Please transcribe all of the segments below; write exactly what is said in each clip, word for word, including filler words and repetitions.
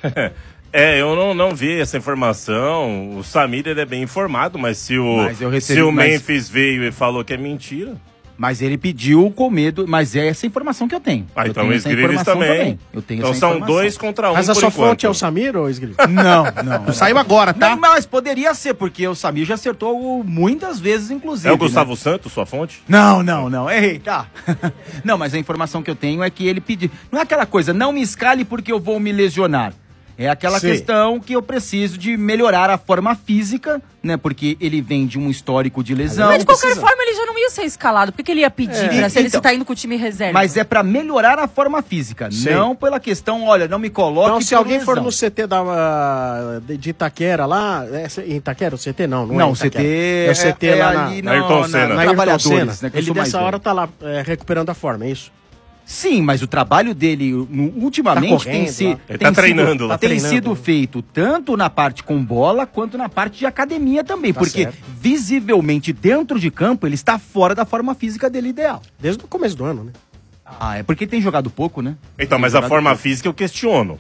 É, eu não, não vi essa informação. O Samir, ele é bem informado, mas se o, mas recebi, se o Memphis mas... veio e falou que é mentira... Mas ele pediu com medo, mas é essa informação que eu tenho. Ah, eu então tenho o Esgrilis também. também. Eu tenho então essa são informação. dois contra um. Mas a sua enquanto. fonte é o Samir ou o Esgrilis? Não, não. não. Saiu agora, tá? Não, mas poderia ser, porque o Samir já acertou muitas vezes, inclusive. É o Gustavo né? Santos, sua fonte? Não, não, não. Errei, tá. Não, mas a informação que eu tenho é que ele pediu. Não é aquela coisa, não me escale porque eu vou me lesionar. É aquela Sim. questão que eu preciso de melhorar a forma física, né? Porque ele vem de um histórico de lesão. Mas de qualquer precisa... forma ele já não ia ser escalado. Por que ele ia pedir é. pra, se então, ele está indo com o time reserva? Mas é pra melhorar a forma física, Sim. não pela questão, olha, não me coloque. Então se alguém lesão. for no C T da, de Itaquera lá, é Itaquera, o C T não, não, não é o C T é o C T é, lá é na, ali na, Ayrton Senna. na, na Ayrton Senna. Né, ele dessa hora velho. tá lá é, recuperando a forma, é isso? Sim, mas o trabalho dele no, ultimamente tá tem, se, Ele tem, tá sido, treinando, tá lá. tem treinando. sido feito tanto na parte com bola quanto na parte de academia também, tá porque certo. visivelmente dentro de campo ele está fora da forma física dele ideal. Desde o começo do ano, né? Ah, é porque ele tem jogado pouco, né? Então, tem mas a forma pouco. física eu questiono.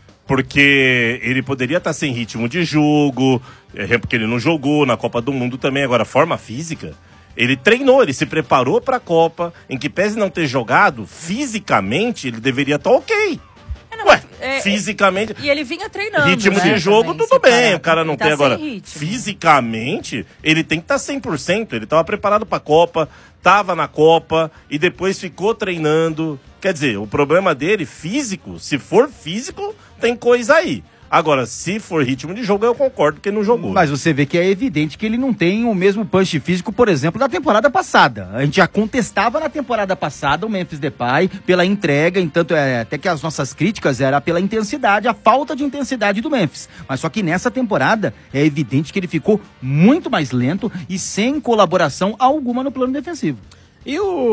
Porque ele poderia estar sem ritmo de jogo, porque ele não jogou na Copa do Mundo também. Agora, forma física... Ele treinou, ele se preparou para a Copa, em que pese não ter jogado, fisicamente ele deveria estar ok. É, não, Ué, é, fisicamente... E ele vinha treinando, ritmo né, de jogo, também, tudo bem, cara, o cara não tá tem agora... ritmo. Fisicamente, ele tem que estar cem por cento, ele estava preparado para a Copa, estava na Copa e depois ficou treinando. Quer dizer, o problema dele, físico, se for físico, tem coisa aí. Agora, se for ritmo de jogo, eu concordo que ele não jogou. Mas você vê que é evidente que ele não tem o mesmo punch físico, por exemplo, da temporada passada. A gente já contestava na temporada passada o Memphis Depay pela entrega, entanto, é, até que as nossas críticas eram pela intensidade, a falta de intensidade do Memphis. Mas só que nessa temporada é evidente que ele ficou muito mais lento e sem colaboração alguma no plano defensivo. E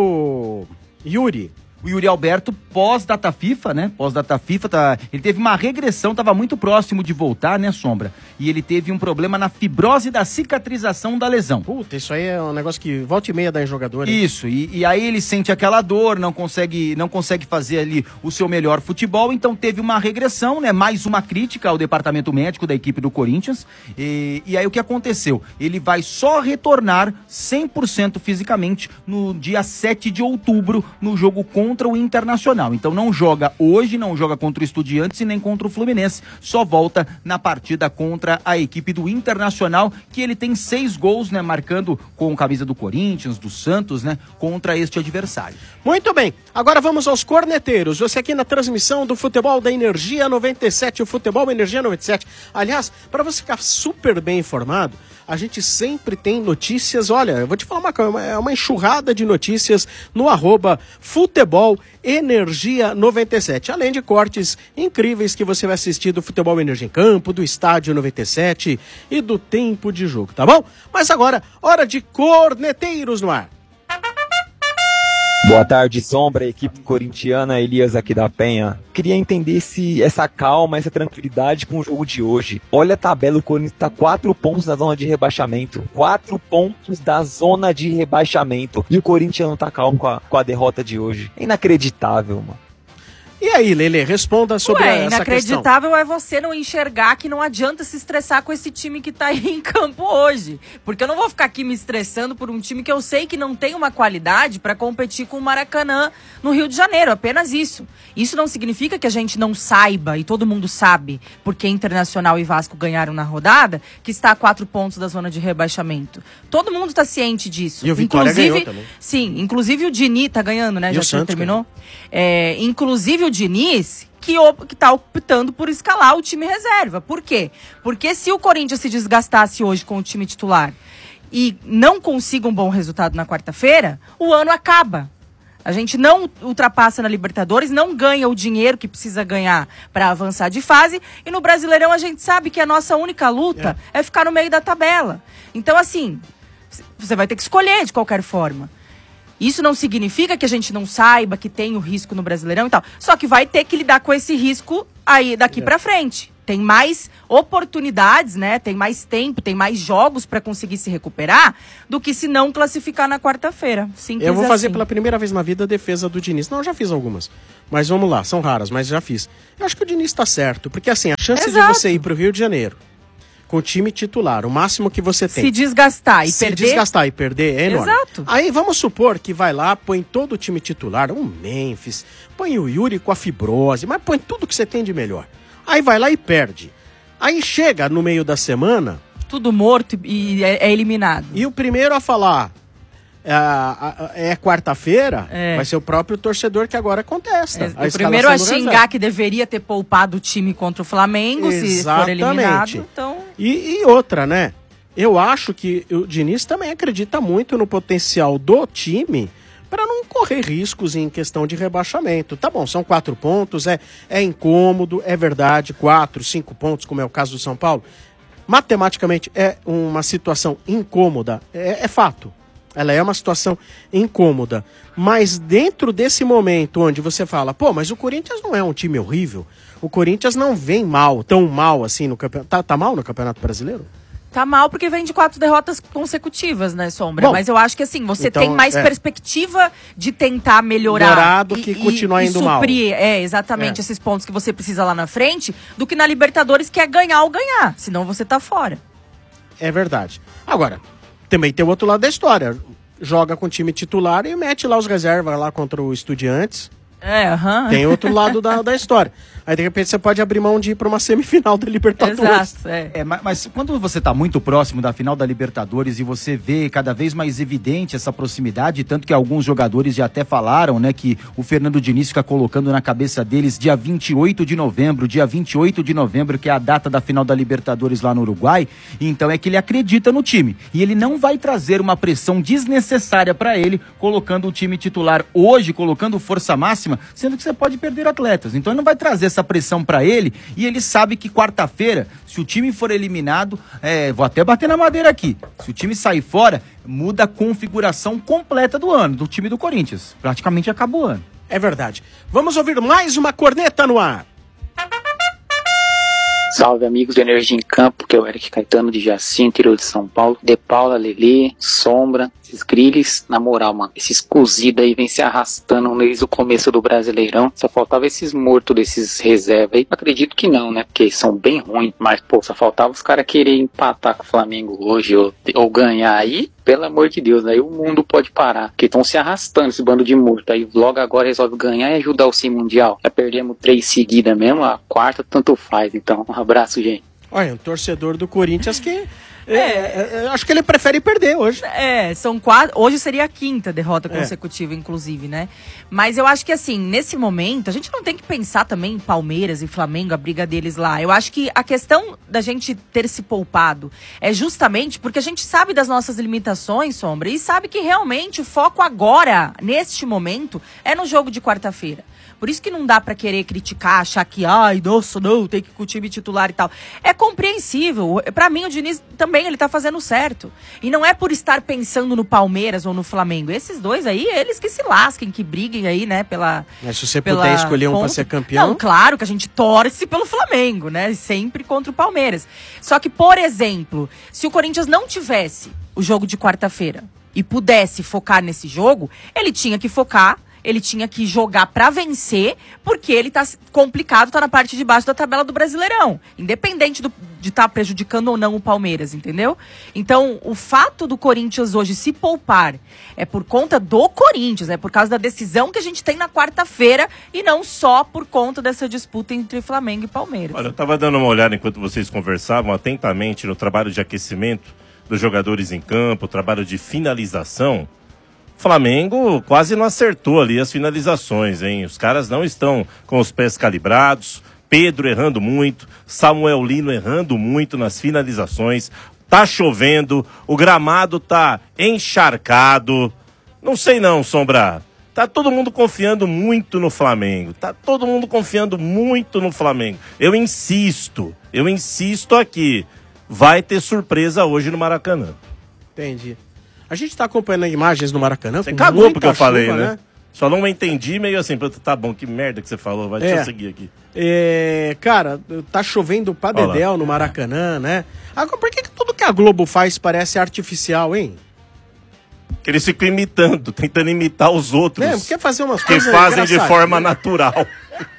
o Yuri? O Yuri Alberto, pós-data FIFA, né? Pós-data FIFA, tá... ele teve uma regressão, estava muito próximo de voltar, né, Sombra? E ele teve um problema na fibrose da cicatrização da lesão. Puta, isso aí é um negócio que volta e meia dá em jogador. Hein? Isso, e, e aí ele sente aquela dor, não consegue, não consegue fazer ali o seu melhor futebol, então teve uma regressão, né? Mais uma crítica ao departamento médico da equipe do Corinthians. E, e aí o que aconteceu? Ele vai só retornar cem por cento fisicamente no dia sete de outubro, no jogo contra o Internacional. Então não joga hoje, não joga contra o Estudiantes e nem contra o Fluminense. Só volta na partida contra a equipe do Internacional, que ele tem seis gols, né? Marcando com camisa do Corinthians, do Santos, né? Contra este adversário. Muito bem. Agora vamos aos corneteiros. Você aqui na transmissão do Futebol da Energia noventa e sete, o Futebol Energia noventa e sete. Aliás, para você ficar super bem informado, a gente sempre tem notícias, olha, eu vou te falar uma coisa, é uma enxurrada de notícias no arroba Futebol Energia noventa e sete, além de cortes incríveis que você vai assistir do Futebol Energia em Campo, do Estádio noventa e sete e do Tempo de Jogo, tá bom? Mas agora, hora de corneteiros no ar. Boa tarde, Sombra, equipe corintiana, Elias aqui da Penha. Queria entender se essa calma, essa tranquilidade com o jogo de hoje. Olha a tabela, o Corinthians está quatro pontos da zona de rebaixamento. Quatro pontos da zona de rebaixamento. E o Corinthians não tá calmo com a, com a derrota de hoje. É inacreditável, mano. E aí, Lelê, responda sobre Ué, essa questão. Inacreditável é você não enxergar que não adianta se estressar com esse time que tá aí em campo hoje. Porque eu não vou ficar aqui me estressando por um time que eu sei que não tem uma qualidade para competir com o Maracanã no Rio de Janeiro, apenas isso. Isso não significa que a gente não saiba, e todo mundo sabe, porque Internacional e Vasco ganharam na rodada, que está a quatro pontos da zona de rebaixamento. Todo mundo tá ciente disso. E o Vitória inclusive, ganhou também. Sim, inclusive o Diniz tá ganhando, né? E Já o que Santos terminou. É, inclusive o Diniz, que, op, que tá optando por escalar o time reserva. Por quê? Porque se o Corinthians se desgastasse hoje com o time titular e não consiga um bom resultado na quarta-feira, o ano acaba. A gente não ultrapassa na Libertadores, não ganha o dinheiro que precisa ganhar para avançar de fase. E no Brasileirão a gente sabe que a nossa única luta é, é ficar no meio da tabela. Então, assim, você vai ter que escolher de qualquer forma. Isso não significa que a gente não saiba que tem o risco no Brasileirão e tal. Só que vai ter que lidar com esse risco aí daqui é. pra frente. tem mais oportunidades, né? Tem mais tempo, tem mais jogos para conseguir se recuperar do que se não classificar na quarta-feira. Simples Eu vou fazer assim. pela primeira vez na vida a defesa do Diniz. Não, eu já fiz algumas. Mas vamos lá, são raras, mas já fiz. Eu acho que o Diniz tá certo, porque assim, a chance Exato. de você ir pro Rio de Janeiro com o time titular, o máximo que você tem. Se desgastar e se perder. desgastar e perder é enorme. Exato. Aí vamos supor que vai lá, põe todo o time titular, um Memphis, põe o Yuri com a fibrose, mas põe tudo que você tem de melhor. Aí vai lá e perde. Aí chega no meio da semana... Tudo morto e é, é eliminado. E o primeiro a falar é, é quarta-feira, É. vai ser o próprio torcedor que agora contesta. É, a o escalação primeiro a do xingar reserva. que deveria ter poupado o time contra o Flamengo, se for eliminado. Então... E, e outra, né? Eu acho que o Diniz também acredita muito no potencial do time para não correr riscos em questão de rebaixamento. Tá bom, são quatro pontos, é, é incômodo, é verdade, quatro, cinco pontos, como é o caso do São Paulo. Matematicamente é uma situação incômoda, é, é fato. Ela é uma situação incômoda. Mas dentro desse momento onde você fala, pô, mas o Corinthians não é um time horrível. O Corinthians não vem mal, tão mal assim no campeonato. Tá, tá mal no Campeonato Brasileiro? Tá mal porque vem de quatro derrotas consecutivas, né, Sombra? Bom, mas eu acho que assim, você então, tem mais é. perspectiva de tentar melhorar. Melhorar do e- que e- continuar e indo mal. suprir, É, exatamente, É. esses pontos que você precisa lá na frente, do que na Libertadores, que é ganhar ou ganhar. Senão você tá fora. É verdade. Agora, também tem o outro lado da história. Joga com o time titular e mete lá os reservas lá contra o Estudiantes. É, aham. Tem outro lado da, da história. Aí, de repente, você pode abrir mão de ir para uma semifinal da Libertadores. Exato, é. É, ma- mas quando você está muito próximo da final da Libertadores e você vê cada vez mais evidente essa proximidade, tanto que alguns jogadores já até falaram, né, que o Fernando Diniz fica colocando na cabeça deles dia vinte e oito de novembro, dia vinte e oito de novembro, que é a data da final da Libertadores lá no Uruguai, então é que ele acredita no time. E ele não vai trazer uma pressão desnecessária para ele, colocando o time titular hoje, colocando força máxima, sendo que você pode perder atletas. Então ele não vai trazer essa pressão para ele, e ele sabe que quarta-feira, se o time for eliminado, é, vou até bater na madeira aqui, se o time sair fora, muda a configuração completa do ano, do time do Corinthians. Praticamente acabou o ano. É verdade. Vamos ouvir mais uma corneta no ar. Salve, amigos do Energia em Campo, que é o Eric Caetano de Jaci, interior de São Paulo. De Paula, Lelê, Sombra, esses grilles, na moral, mano, esses cozidos aí vem se arrastando desde o começo do Brasileirão. Só faltava esses mortos desses reservas aí. Acredito que não, né? Porque são bem ruins. Mas, pô, só faltava os caras quererem empatar com o Flamengo hoje ou, ou ganhar aí. Pelo amor de Deus, aí o mundo pode parar. Porque estão se arrastando esse bando de morto. Aí logo agora resolve ganhar e ajudar o Sim Mundial. Já perdemos três seguidas mesmo, a quarta tanto faz. Então, um abraço, gente. Olha, um torcedor do Corinthians que... É, é, é, acho que ele prefere perder hoje. É, são quatro. Hoje seria a quinta derrota É. consecutiva, inclusive, né? Mas eu acho que, assim, nesse momento, a gente não tem que pensar também em Palmeiras e Flamengo, a briga deles lá. Eu acho que a questão da gente ter se poupado é justamente porque a gente sabe das nossas limitações, Sombra, e sabe que realmente o foco agora, neste momento, é no jogo de quarta-feira. Por isso que não dá pra querer criticar, achar que, ai, nossa, não, tem que ir com o time titular e tal. É compreensível. Pra mim, o Diniz também, ele tá fazendo certo. E não é por estar pensando no Palmeiras ou no Flamengo. Esses dois aí, eles que se lasquem, que briguem aí, né, pela... Mas se você pela puder escolher um pra ponta. ser campeão... Não, claro que a gente torce pelo Flamengo, né, sempre contra o Palmeiras. Só que, por exemplo, se o Corinthians não tivesse o jogo de quarta-feira e pudesse focar nesse jogo, ele tinha que focar... Ele tinha que jogar pra vencer, porque ele tá complicado, tá na parte de baixo da tabela do Brasileirão. Independente do, de estar tá prejudicando ou não o Palmeiras, entendeu? Então, o fato do Corinthians hoje se poupar é por conta do Corinthians, é por causa da decisão que a gente tem na quarta-feira e não só por conta dessa disputa entre Flamengo e Palmeiras. Olha, eu tava dando uma olhada enquanto vocês conversavam atentamente no trabalho de aquecimento dos jogadores em campo, trabalho de finalização. Flamengo quase não acertou ali as finalizações, hein? Os caras não estão com os pés calibrados, Pedro errando muito, Samuel Lino errando muito nas finalizações, tá chovendo, o gramado tá encharcado. Não sei não, Sombra. Tá todo mundo confiando muito no Flamengo. Tá todo mundo confiando muito no Flamengo. Eu insisto, eu insisto aqui. Vai ter surpresa hoje no Maracanã. Entendi. A gente tá acompanhando imagens no Maracanã. Você com cagou muita porque eu falei, chuva, né? Só não entendi meio assim, tá bom, que merda que você falou, vai, deixa É. eu seguir aqui. É, cara, tá chovendo pra Olha lá. dedéu no Maracanã, né? Agora, por que, que tudo que a Globo faz parece artificial, hein? Que eles ficam imitando, tentando imitar os outros. É, quer fazer umas que coisas fazem de engraçadas. forma natural.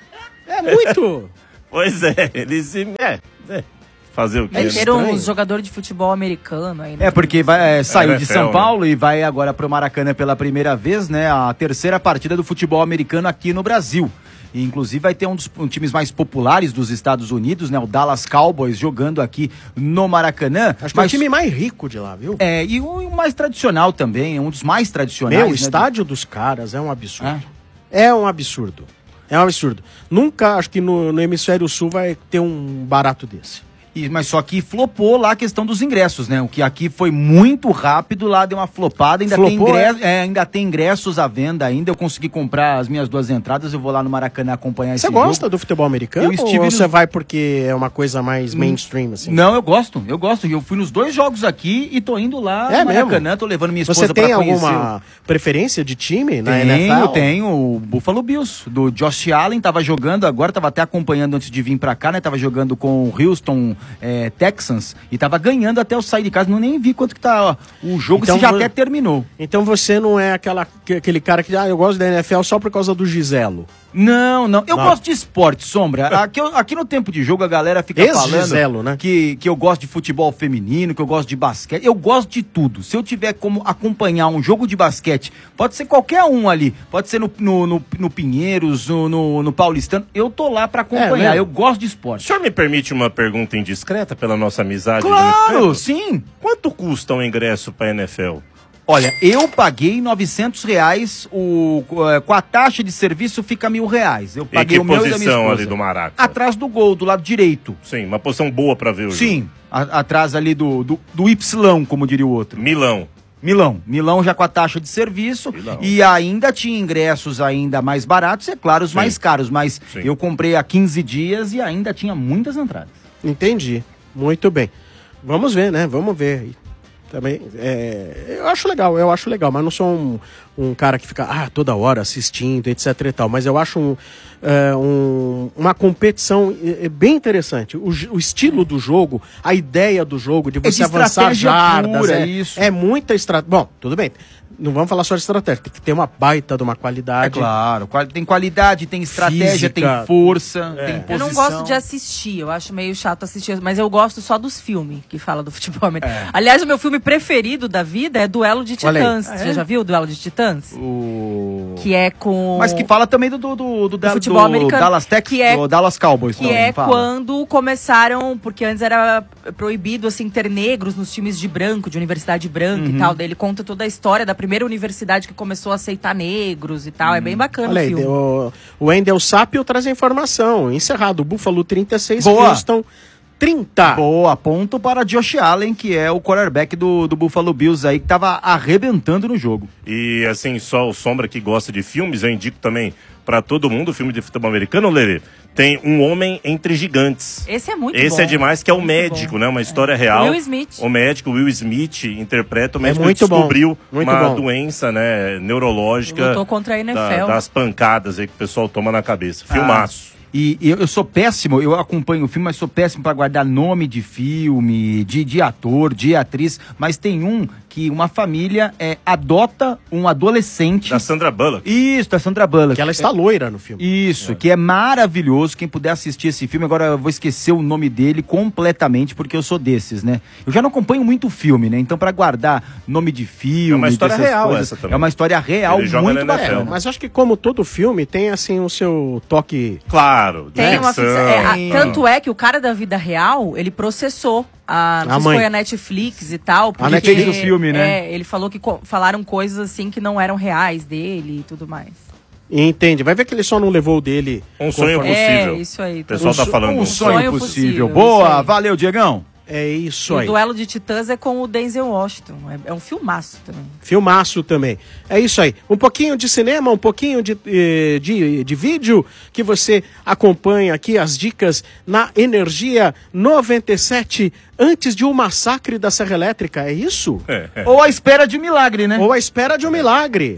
É muito... Pois é, eles... É, é. Fazer o quê? né? Meteram estranho. uns jogadores de futebol americano aí. né? É, porque vai, é, saiu N de F L, São né? Paulo e vai agora pro Maracanã pela primeira vez, né? A terceira partida do futebol americano aqui no Brasil. E, inclusive vai ter um dos um, times mais populares dos Estados Unidos, né? O Dallas Cowboys jogando aqui no Maracanã. Acho que é o time mais rico de lá, viu? É, e o, e o mais tradicional também, um dos mais tradicionais. Meu, o né, estádio dos caras é um absurdo. É um absurdo. É um absurdo. Nunca, acho que no, no hemisfério sul vai ter um barato desse. E, mas só que flopou lá a questão dos ingressos, né? O que aqui foi muito rápido, lá deu uma flopada, ainda, tem, Flopou, ingresso, é, ainda tem ingressos à venda ainda. Eu consegui comprar as minhas duas entradas, eu vou lá no Maracanã acompanhar esse Você jogo. gosta do futebol americano Eu estive ou nos- você vai porque é uma coisa mais mainstream, assim? Não, eu gosto, eu gosto. Eu fui nos dois jogos aqui e tô indo lá É no mesmo? Maracanã, tô levando minha esposa Você tem pra conhecer. alguma preferência de time na Tenho, N F L? tenho o Buffalo Bills, do Josh Allen, tava jogando agora, tava até acompanhando antes de vir pra cá, né? Tava jogando com o Houston é, Texans e tava ganhando até eu sair de casa, não nem vi quanto que tá ó, o jogo, Então se já vo- até terminou. Então você não é aquela, que- aquele cara que, ah, eu gosto da N F L só por causa do Giselo. Não, não. Eu Não. gosto de esporte, Sombra. Aqui, eu- aqui no tempo de jogo a galera fica Ex-Giselo, falando né? que, que eu gosto de futebol feminino, que eu gosto de basquete. Eu gosto de tudo. Se eu tiver como acompanhar um jogo de basquete, pode ser qualquer um ali. Pode ser no, no, no, no Pinheiros, no, no, no Paulistano. Eu tô lá pra acompanhar. mesmo? eu gosto de O esporte. senhor me permite uma pergunta indiscreta pela nossa amizade? Claro, Dani? sim. Quanto custa um ingresso pra N F L? Olha, eu paguei novecentos reais, o, eh, com a taxa de serviço fica mil reais. Eu E paguei que o meu e da minha posição esposa. ali do Maraca? Atrás do gol, do lado direito. Sim, uma posição boa pra ver o jogo. Sim, a- atrás ali do, do, do Y, como diria o outro. Milão. Milão. Milão já com a taxa de serviço. Milão. E ainda tinha ingressos ainda mais baratos, é claro, os Sim. mais caros. Mas Sim. eu comprei há quinze dias e ainda tinha muitas entradas. Entendi. Muito bem. Vamos ver, né? Vamos ver aí. Também, é, eu acho legal, eu acho legal, mas não sou um, um cara que fica ah, toda hora assistindo, etc e tal, mas eu acho um, é, um- uma competição é, é bem interessante. O, j- o estilo do jogo, a ideia do jogo, de É você de avançar estratégia jardas, pura, é, isso. é muita estratégia. Bom, tudo bem, não vamos falar só de estratégia, tem que ter uma baita de uma É qualidade. claro, qual- tem qualidade, tem estratégia, Física. tem força, É. tem posição. Eu não gosto de assistir, eu acho meio chato assistir, mas eu gosto só dos filmes que fala do futebol americano. Aliás, o meu filme preferido da vida é Duelo de Olha aí. Titãs. Ah, é? Você já viu o Duelo de Titãs? O... Que é com... Mas que fala também do, do, do, do, da- futebol do americano, Dallas Texas, que é- do Dallas Cowboys. Que também, é fala. quando começaram, porque antes era proibido, assim, ter negros nos times de branco, de universidade branca Uhum. e tal. Daí ele conta toda a história da primeira universidade que começou a aceitar negros e tal. É bem bacana Olha o aí, filme. o, o Wendel Sapio traz a informação. Encerrado, Buffalo trinta e seis, Boa. Houston trinta. Boa, ponto para Josh Allen, que é o quarterback do, do Buffalo Bills aí, que tava arrebentando no jogo. E assim, só o Sombra que gosta de filmes, eu indico também pra todo mundo o filme de futebol americano, Lelê. Tem Um Homem Entre Gigantes. Esse é muito bom. Esse é demais, que é o Muito médico, bom. né? Uma história real. Will Smith. O médico Will Smith interpreta o É médico muito que descobriu bom, muito uma bom. doença, né, neurológica. Lutou contra a N F L. da- das pancadas aí que o pessoal toma na cabeça. Filmaço. E eu, eu sou péssimo, eu acompanho o filme, mas sou péssimo para guardar nome de filme, de, de ator, de atriz. Mas tem um que uma família é, adota um adolescente. Da Sandra Bullock. Isso, da Sandra Bullock. Que ela está loira no filme. Isso, que é maravilhoso. Quem puder assistir esse filme, agora eu vou esquecer o nome dele completamente, porque eu sou desses, né? Eu já não acompanho muito filme, né? Então, pra guardar nome de filme. É uma história dessas real coisas, essa também. É uma história real, Ele joga muito na N F L, bacana. né? Mas eu acho que como todo filme, tem assim o seu toque... Claro, Tem uma ficção. ficção. é, a- Sim. tanto é que o cara da vida real, ele processou a, não A sei se mãe. foi a Netflix e tal. porque- Netflix fez o filme, né? É, ele falou que co- falaram coisas assim que não eram reais dele e tudo mais. Entende? Vai ver que ele só não levou o dele... Um sonho conforme- possível. É, isso aí. O pessoal tá Um falando. Um sonho, sonho possível. possível, isso Boa, aí. valeu, Diegão. É isso E o aí. Duelo de Titãs é com o Denzel Washington. É, é um filmaço também. Filmaço também. É isso aí. Um pouquinho de cinema, um pouquinho de, eh, de, de vídeo que você acompanha aqui as dicas na Energia noventa e sete antes de um massacre da Serra Elétrica. É isso? É, é. Ou a espera de um milagre, né? Ou à espera de um milagre.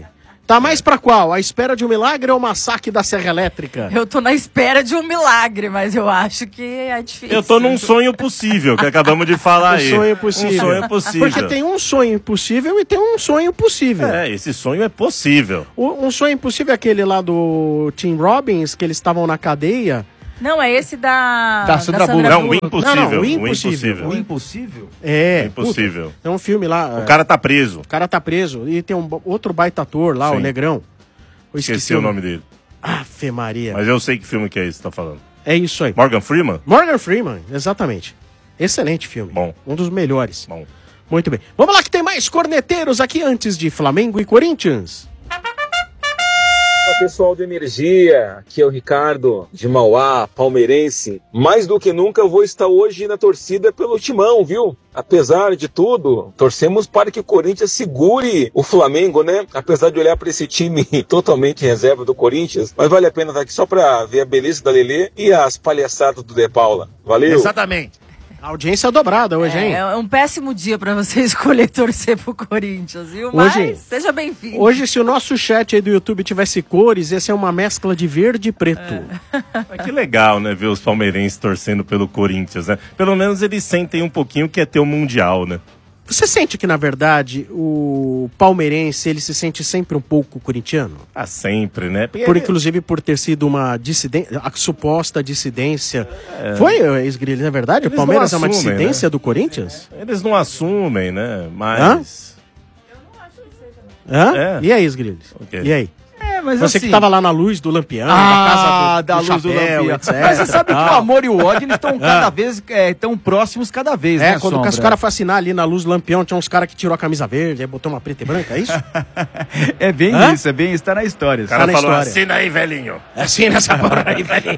Tá mais pra qual? A espera de um milagre ou o massacre da Serra Elétrica? Eu tô na espera de um milagre, mas eu acho que é difícil. Eu tô num sonho possível, que acabamos de falar Um aí. sonho possível. Um sonho possível. Porque tem um sonho impossível e tem um sonho possível. É, esse sonho é possível. O- um sonho impossível é aquele lá do Tim Robbins, que eles estavam na cadeia. Não, é esse da... Da Sandra Bullock. Não, o Bullock. impossível. Não, não, o o impossível. impossível. O impossível? É. É impossível. puta, é um filme lá. O cara tá preso. O cara tá preso. E tem um bo- outro baita ator lá, Sim. o Negrão. Eu Esqueci o nome dele. Ave Maria. Mas eu sei que filme que é esse que você tá falando. É isso aí. Morgan Freeman? Morgan Freeman, exatamente. Excelente filme. Bom. Um dos melhores. Bom. Muito bem. Vamos lá que tem mais corneteiros aqui antes de Flamengo e Corinthians. Olá, pessoal do Energia, aqui é o Ricardo de Mauá, palmeirense. Mais do que nunca eu vou estar hoje na torcida pelo Timão, viu? Apesar de tudo, torcemos para que o Corinthians segure o Flamengo, né? Apesar de olhar para esse time totalmente reserva do Corinthians, mas vale a pena estar aqui só para ver a beleza da Lelê e as palhaçadas do De Paula. Valeu! Exatamente. Audiência dobrada hoje, hein? É, é um péssimo dia pra você escolher torcer pro Corinthians, viu? Hoje- Mas seja bem-vindo. Hoje, se o nosso chat aí do YouTube tivesse cores, ia ser uma mescla de verde e preto. Mas que legal, né? Ver os palmeirenses torcendo pelo Corinthians, né? Pelo menos eles sentem um pouquinho que é ter o Mundial, né? Você sente que, na verdade, o palmeirense, ele se sente sempre um pouco corintiano? Ah, sempre, né? Porque Por, ele- inclusive, por ter sido uma dissidência, a suposta dissidência. Foi, Esgrilho, na verdade? Eles O Palmeiras é não uma assumem, dissidência né? do Corinthians? Eles não assumem, né? Mas... Hã? É. E aí, Esgrilho? O quê? E aí? É, mas Você assim... que tava lá na luz do Lampião, Ah, na casa do, da do luz do chapéu, Lampião. etcétera. Mas você sabe que o tal. amor e o ódio, eles estão cada vez, é, tão próximos cada vez, É, né, quando Sombra? os caras foram assinar ali na luz do Lampião, tinha uns caras que tirou a camisa verde, aí botou uma preta e branca, é isso? É bem Hã? isso, é bem isso, tá na história. O cara na falou, história. assina aí, velhinho. Assina essa porra aí, velhinho.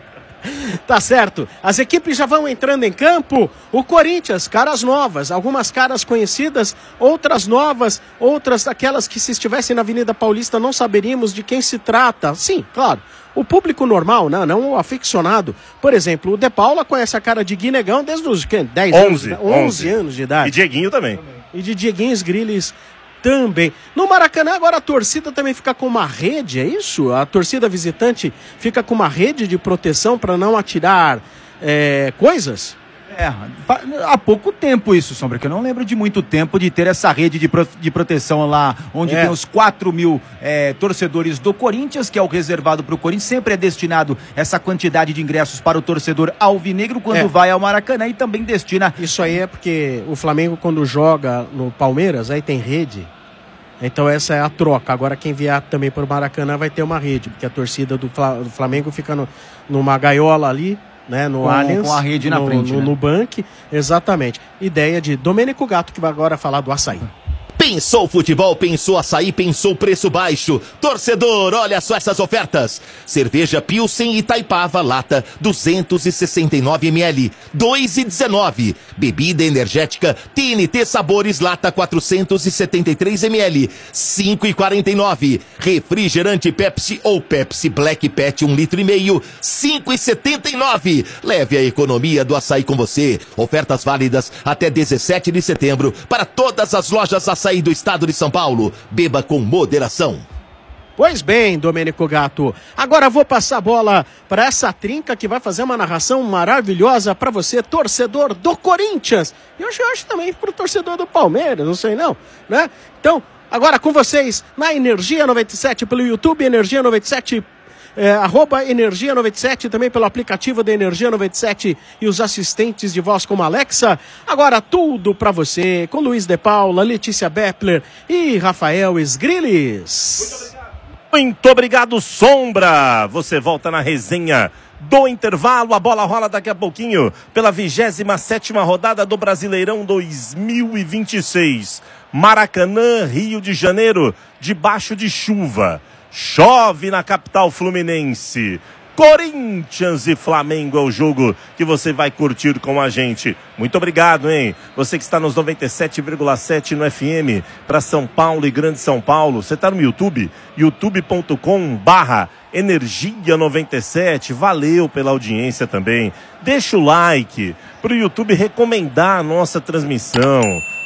Tá certo. As equipes já vão entrando em campo. O Corinthians, caras novas. Algumas caras conhecidas, outras novas, outras daquelas que se estivessem na Avenida Paulista não saberíamos de quem se trata. Sim, claro. O público normal, não, não o aficionado. Por exemplo, o De Paula conhece a cara de Guinegão desde os quê? dez onze, anos, onze anos de idade. E Dieguinho também. E de Dieguinho Grilles também. No Maracanã, agora a torcida também fica com uma rede, é isso? A torcida visitante fica com uma rede de proteção para não atirar é, coisas? É, fa- há pouco tempo isso, Sombra, que eu não lembro de muito tempo de ter essa rede de, pro- de proteção lá, onde É. tem os quatro mil é, torcedores do Corinthians, que é o reservado para o Corinthians, sempre é destinado essa quantidade de ingressos para o torcedor alvinegro quando É. vai ao Maracanã e também destina... Isso aí é porque o Flamengo, quando joga no Palmeiras, aí tem rede. Então essa é a troca. Agora quem vier também para o Maracanã vai ter uma rede, porque a torcida do, Fla- do Flamengo fica no, numa gaiola ali, né, no Com- Allianz. com a rede na no, frente, No, né? no Bank, exatamente. Ideia de Domênico Gato, que vai agora falar do açaí. Pensou futebol, pensou açaí, pensou preço baixo. Torcedor, olha só essas ofertas. Cerveja Pilsen Itaipava, lata, duzentos e sessenta e nove mililitros, dois e dezenove. Bebida energética T N T Sabores, lata, quatrocentos e setenta e três mililitros, cinco e quarenta e nove. Refrigerante Pepsi ou Pepsi Black Pet, um litro e meio, cinco e setenta e nove. Leve a economia do açaí com você. Ofertas válidas até dezessete de setembro para todas as lojas açaí do estado de São Paulo. Beba com moderação. Pois bem, Domênico Gato. Agora vou passar a bola para essa trinca que vai fazer uma narração maravilhosa para você, torcedor do Corinthians. E eu acho também para o torcedor do Palmeiras, não sei não, né? Então, agora com vocês na Energia noventa e sete pelo YouTube, Energia noventa e sete É, arroba Energia noventa e sete, também pelo aplicativo da Energia noventa e sete e os assistentes de voz como Alexa. Agora tudo pra você, com Luiz de Paula, Letícia Beppler e Rafael Esgrilles. Muito obrigado, Sombra. Você volta na resenha do intervalo. A bola rola daqui a pouquinho pela vigésima sétima rodada do Brasileirão dois mil e vinte e seis. Maracanã, Rio de Janeiro, debaixo de chuva. Chove na capital fluminense. Corinthians e Flamengo é o jogo que você vai curtir com a gente. Muito obrigado, hein? Você que está nos noventa e sete vírgula sete no F M para São Paulo e Grande São Paulo. Você está no YouTube? youtube ponto com barra Energia noventa e sete. Valeu pela audiência também. Deixa o like para o YouTube recomendar a nossa transmissão.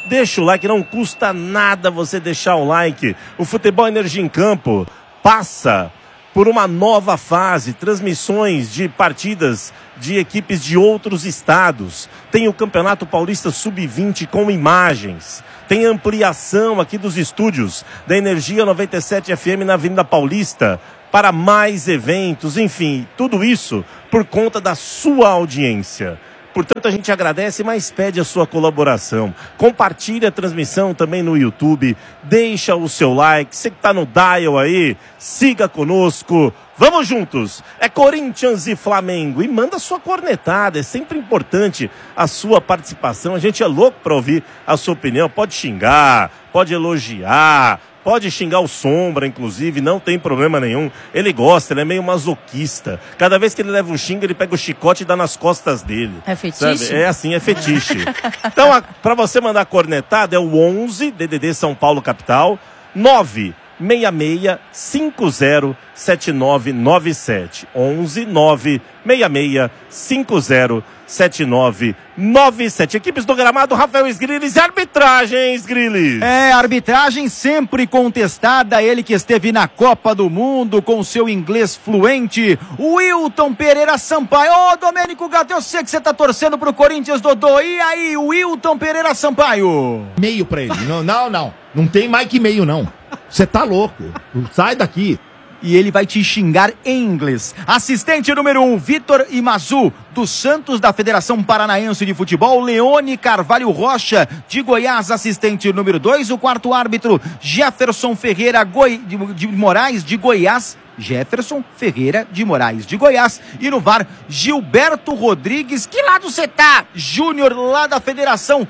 deixa o like, não custa nada você deixar o like. O Futebol Energia em Campo passa por uma nova fase, transmissões de partidas de equipes de outros estados. Tem o Campeonato Paulista sub vinte com imagens. Tem ampliação aqui dos estúdios da Energia noventa e sete F M na Avenida Paulista para mais eventos, enfim, tudo isso por conta da sua audiência. Portanto, a gente agradece, mas pede a sua colaboração. Compartilhe a transmissão também no YouTube, deixa o seu like, você que está no dial aí, siga conosco. Vamos juntos, é Corinthians e Flamengo, e manda sua cornetada, é sempre importante a sua participação, a gente é louco para ouvir a sua opinião, pode xingar, pode elogiar, pode xingar o Sombra, inclusive, não tem problema nenhum, ele gosta, ele é meio masoquista, cada vez que ele leva um xinga, ele pega o chicote e dá nas costas dele. É fetiche? Sabe? É assim, é fetiche. Então, para você mandar cornetada, é o onze, D D D São Paulo capital, nove seis seis cinco zero sete nove nove sete. onze nove seis seis cinco zero sete nove nove sete. Equipes do gramado, Rafael Sgrillis, e arbitragem, Sgrillis. É, arbitragem sempre contestada, ele que esteve na Copa do Mundo com seu inglês fluente, Wilton Pereira Sampaio. Ô, Domênico Gato, eu sei que você tá torcendo pro Corinthians, Dodô. E aí, Wilton Pereira Sampaio? Meio pra ele. Não, não, não. Não tem mais que meio, não. Você tá louco. Sai daqui. E ele vai te xingar em inglês. Assistente número um, Vitor Imazu, do Santos, da Federação Paranaense de Futebol. Leone Carvalho Rocha, de Goiás, assistente número dois. O quarto árbitro, Jefferson Ferreira Goi... de Moraes, de Goiás. Jefferson Ferreira de Moraes, de Goiás. E no V A R, Gilberto Rodrigues. Que lado você tá? Júnior, lá da Federação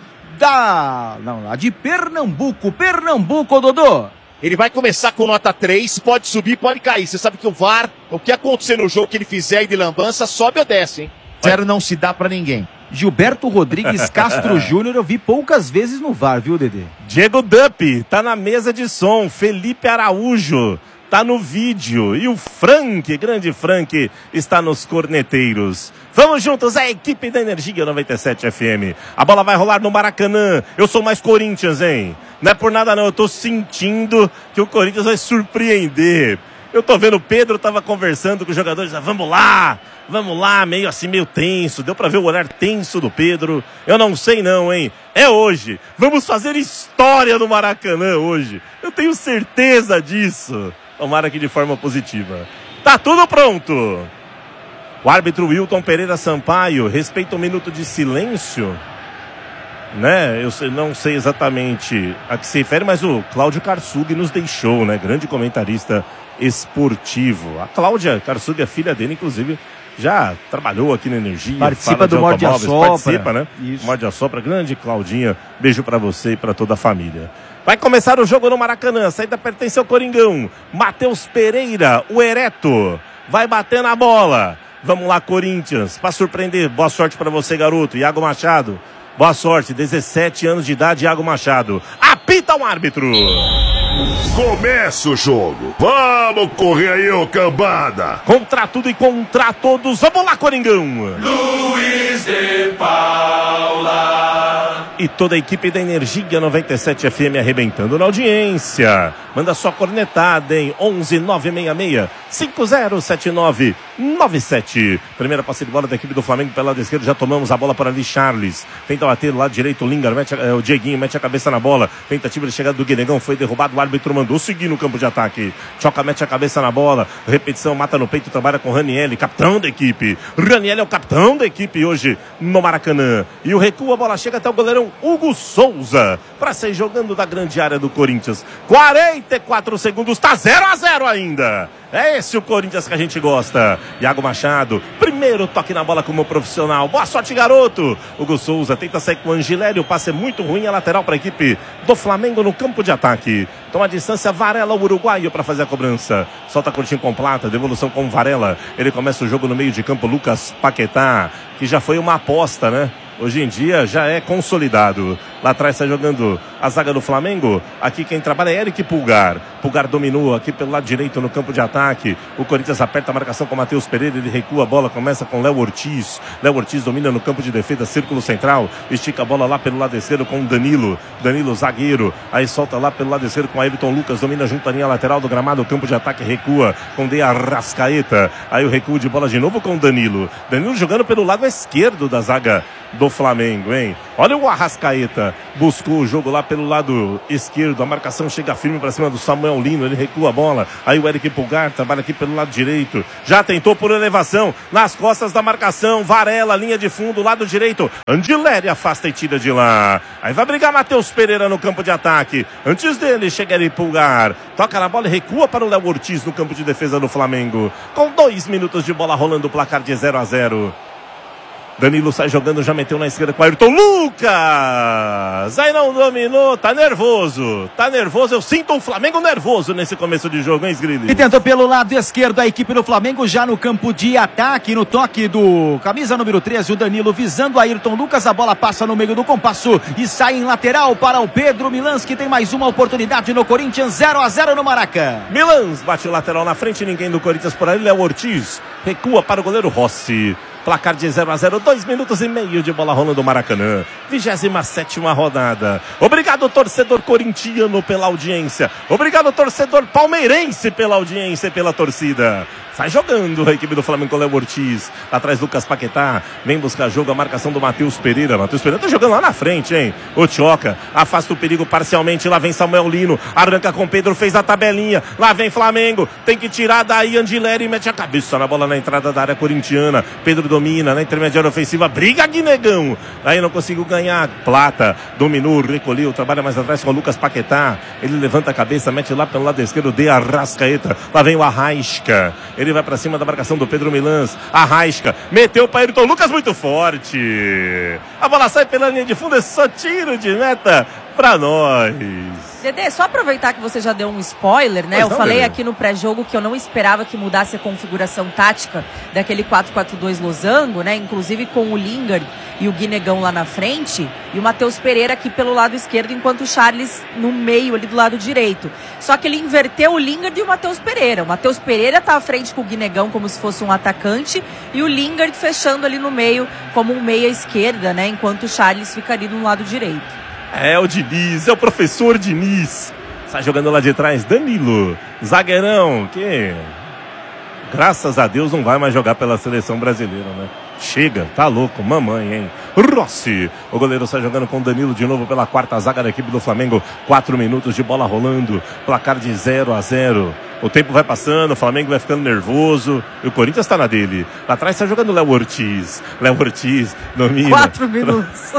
da... Não, lá de Pernambuco. Pernambuco, Dodô. Ele vai começar com nota três, pode subir, pode cair. Você sabe que o V A R, o que acontecer no jogo que ele fizer de lambança, sobe ou desce, hein? Zero não se dá pra ninguém. Gilberto Rodrigues Castro Júnior, eu vi poucas vezes no V A R, viu, Dedê? Diego Dupp, tá na mesa de som. Felipe Araújo, tá no vídeo. E o Frank, grande Frank, está nos corneteiros. Vamos juntos, a equipe da Energia noventa e sete F M. A bola vai rolar no Maracanã. Eu sou mais Corinthians, hein? Não é por nada não, eu tô sentindo que o Corinthians vai surpreender. Eu tô vendo o Pedro, tava conversando com os jogadores, vamos lá, vamos lá, meio assim, meio tenso. Deu pra ver o olhar tenso do Pedro. Eu não sei não, hein? É hoje. Vamos fazer história no Maracanã hoje. Eu tenho certeza disso. Tomara que de forma positiva. Tá tudo pronto. O árbitro Wilton Pereira Sampaio respeita um minuto de silêncio. Né? Eu não sei exatamente a que se refere, mas o Cláudio Karsug nos deixou, né? Grande comentarista esportivo. A Cláudia Karsug, a filha dele, inclusive, já trabalhou aqui na Energia. Participa do Morde a Sopra. Participa, né? Isso. Morde a Sopra, grande Claudinha. Beijo pra você e pra toda a família. Vai começar o jogo no Maracanã. A saída pertence ao Coringão. Matheus Pereira, o Ereto, vai bater na bola. Vamos lá, Corinthians, pra surpreender. Boa sorte pra você, garoto. Iago Machado. Boa sorte, dezessete anos de idade, Iago Machado. Apita o árbitro. Começa o jogo. Vamos correr aí, ô cambada. Contra tudo e contra todos. Vamos lá, Coringão. Luiz de Paula. E toda a equipe da Energia noventa e sete F M arrebentando na audiência. Manda sua cornetada em onze nove seis seis cinco zero sete nove nove sete. Primeira passe de bola da equipe do Flamengo pela lado esquerdo. Já tomamos a bola para ali, Charles. Tenta bater do lado direito, o Lingard, mete a, é, o Dieguinho mete a cabeça na bola. Tentativa de chegada do Guinegão, foi derrubado. O árbitro mandou seguir no campo de ataque. Choca, mete a cabeça na bola. Repetição, mata no peito, trabalha com Ranieri, capitão da equipe. Ranieri é o capitão da equipe hoje no Maracanã. E o recuo, a bola chega até o goleirão Hugo Souza para sair jogando da grande área do Corinthians. quarenta e quatro segundos, tá zero a zero ainda. É esse o Corinthians que a gente gosta. Iago Machado, primeiro toque na bola como profissional. Boa sorte, garoto. Hugo Souza tenta sair com o Angelelli. O passe é muito ruim, é lateral para a equipe do Flamengo no campo de ataque. Toma a distância, Varela, o uruguaio, para fazer a cobrança. Solta curtinho com Plata, devolução com Varela. Ele começa o jogo no meio de campo, Lucas Paquetá, que já foi uma aposta, né? Hoje em dia já é consolidado. Lá atrás está jogando a zaga do Flamengo. Aqui quem trabalha é Eric Pulgar. Pulgar dominou aqui pelo lado direito no campo de ataque. O Corinthians aperta a marcação com o Matheus Pereira. Ele recua a bola, começa com Léo Ortiz. Léo Ortiz domina no campo de defesa, círculo central. Estica a bola lá pelo lado esquerdo com o Danilo. Danilo zagueiro. Aí solta lá pelo lado esquerdo com a Ayrton Lucas. Domina junto à linha lateral do gramado. O campo de ataque recua com De Arrascaeta. Aí o recuo de bola de novo com o Danilo. Danilo jogando pelo lado esquerdo da zaga do Flamengo, hein? Olha o Arrascaeta, buscou o jogo lá pelo lado esquerdo, a marcação chega firme para cima do Samuel Lino, ele recua a bola, aí o Eric Pulgar trabalha aqui pelo lado direito, já tentou por elevação, nas costas da marcação, Varela, linha de fundo, lado direito, Andileri afasta e tira de lá, aí vai brigar Matheus Pereira no campo de ataque, antes dele chega Eric Pulgar, toca na bola e recua para o Léo Ortiz no campo de defesa do Flamengo, com dois minutos de bola rolando o placar de zero a zero. Danilo sai jogando, já meteu na esquerda com o Ayrton Lucas. Aí não dominou, tá nervoso. Tá nervoso, eu sinto o Flamengo nervoso nesse começo de jogo, hein, Sgrilli? E tentou pelo lado esquerdo a equipe do Flamengo já no campo de ataque, no toque do camisa número treze, o Danilo visando a Ayrton Lucas. A bola passa no meio do compasso e sai em lateral para o Pedro Milans, que tem mais uma oportunidade no Corinthians. Zero a zero no Maracanã. Milans bate o lateral na frente, ninguém do Corinthians por aí. Léo Ortiz recua para o goleiro Rossi. Placar de zero a zero, dois minutos e meio de bola rolando do Maracanã. vigésima sétima rodada. Obrigado, torcedor corintiano, pela audiência. Obrigado, torcedor palmeirense, pela audiência e pela torcida. Sai jogando a equipe do Flamengo com o Léo Ortiz. Lá atrás, Lucas Paquetá. Vem buscar jogo, a marcação do Matheus Pereira. Matheus Pereira tá jogando lá na frente, hein? O Tchoca afasta o perigo parcialmente. Lá vem Samuel Lino. Arranca com Pedro, fez a tabelinha. Lá vem Flamengo. Tem que tirar daí Andileri e mete a cabeça na bola na entrada da área corintiana. Pedro domina na intermediária ofensiva. Briga Guinegão. Aí não conseguiu ganhar. Plata dominou, recolheu. Trabalha mais atrás com o Lucas Paquetá. Ele levanta a cabeça, mete lá pelo lado esquerdo de Arrascaeta. Lá vem o Arrasca. Ele vai pra cima da marcação do Pedro Milans. Arrasca, meteu para Ayrton Lucas, muito forte. A bola sai pela linha de fundo, é só tiro de meta pra nós. Dedê, só aproveitar que você já deu um spoiler, né? Pois eu não, falei Dedê. aqui no pré-jogo que eu não esperava que mudasse a configuração tática daquele quatro quatro dois losango, né? Inclusive com o Lingard e o Guinegão lá na frente e o Matheus Pereira aqui pelo lado esquerdo, enquanto o Charles no meio ali do lado direito. Só que ele inverteu o Lingard e o Matheus Pereira. O Matheus Pereira tá à frente com o Guinegão como se fosse um atacante e o Lingard fechando ali no meio como um meia esquerda, né? Enquanto o Charles fica ali no lado direito. É o Diniz, é o professor Diniz. Sai jogando lá de trás, Danilo. Zagueirão, que graças a Deus não vai mais jogar pela seleção brasileira, né? Chega, tá louco, mamãe, hein? Rossi, o goleiro sai jogando com Danilo de novo pela quarta zaga da equipe do Flamengo. Quatro minutos de bola rolando, placar de zero a zero. O tempo vai passando, o Flamengo vai ficando nervoso e o Corinthians tá na dele. Lá atrás tá jogando o Léo Ortiz. Léo Ortiz domina. Quatro minutos.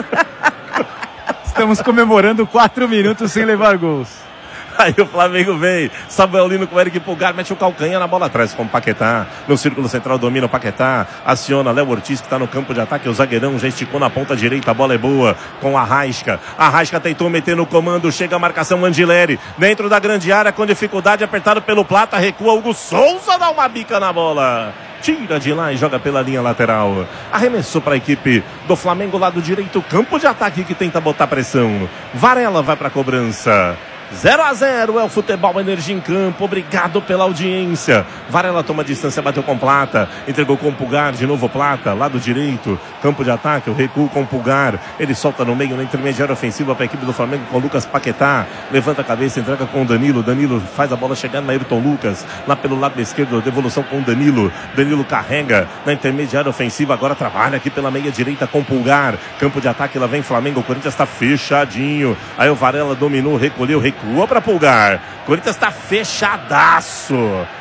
Estamos comemorando quatro minutos sem levar gols. Aí o Flamengo vem, Samuel Lino com o Eric Pulgar, mete o calcanhar na bola atrás com o Paquetá, no círculo central domina o Paquetá, aciona Léo Ortiz que está no campo de ataque, o zagueirão já esticou na ponta direita, a bola é boa, com a Arrasca, a Arrasca tentou meter no comando, chega a marcação Andileri, dentro da grande área com dificuldade, apertado pelo Plata, recua Hugo Souza, dá uma bica na bola. Tira de lá e joga pela linha lateral. Arremessou para a equipe do Flamengo, lado direito, campo de ataque que tenta botar pressão. Varela vai para a cobrança. zero a zero é o Futebol Energia em Campo. Obrigado pela audiência. Varela toma distância, bateu com Plata, entregou com o Pulgar, de novo Plata, lado direito, campo de ataque, o recuo com o Pulgar, ele solta no meio, na intermediária ofensiva para a equipe do Flamengo com o Lucas Paquetá, levanta a cabeça, entrega com o Danilo, Danilo faz a bola chegando na Ayrton Lucas, lá pelo lado esquerdo, devolução com o Danilo, Danilo carrega na intermediária ofensiva, agora trabalha aqui pela meia direita com o Pulgar, campo de ataque, lá vem Flamengo, o Corinthians está fechadinho, aí o Varela dominou, recolheu, recua para Pulgar, o Corinthians está fechadaço.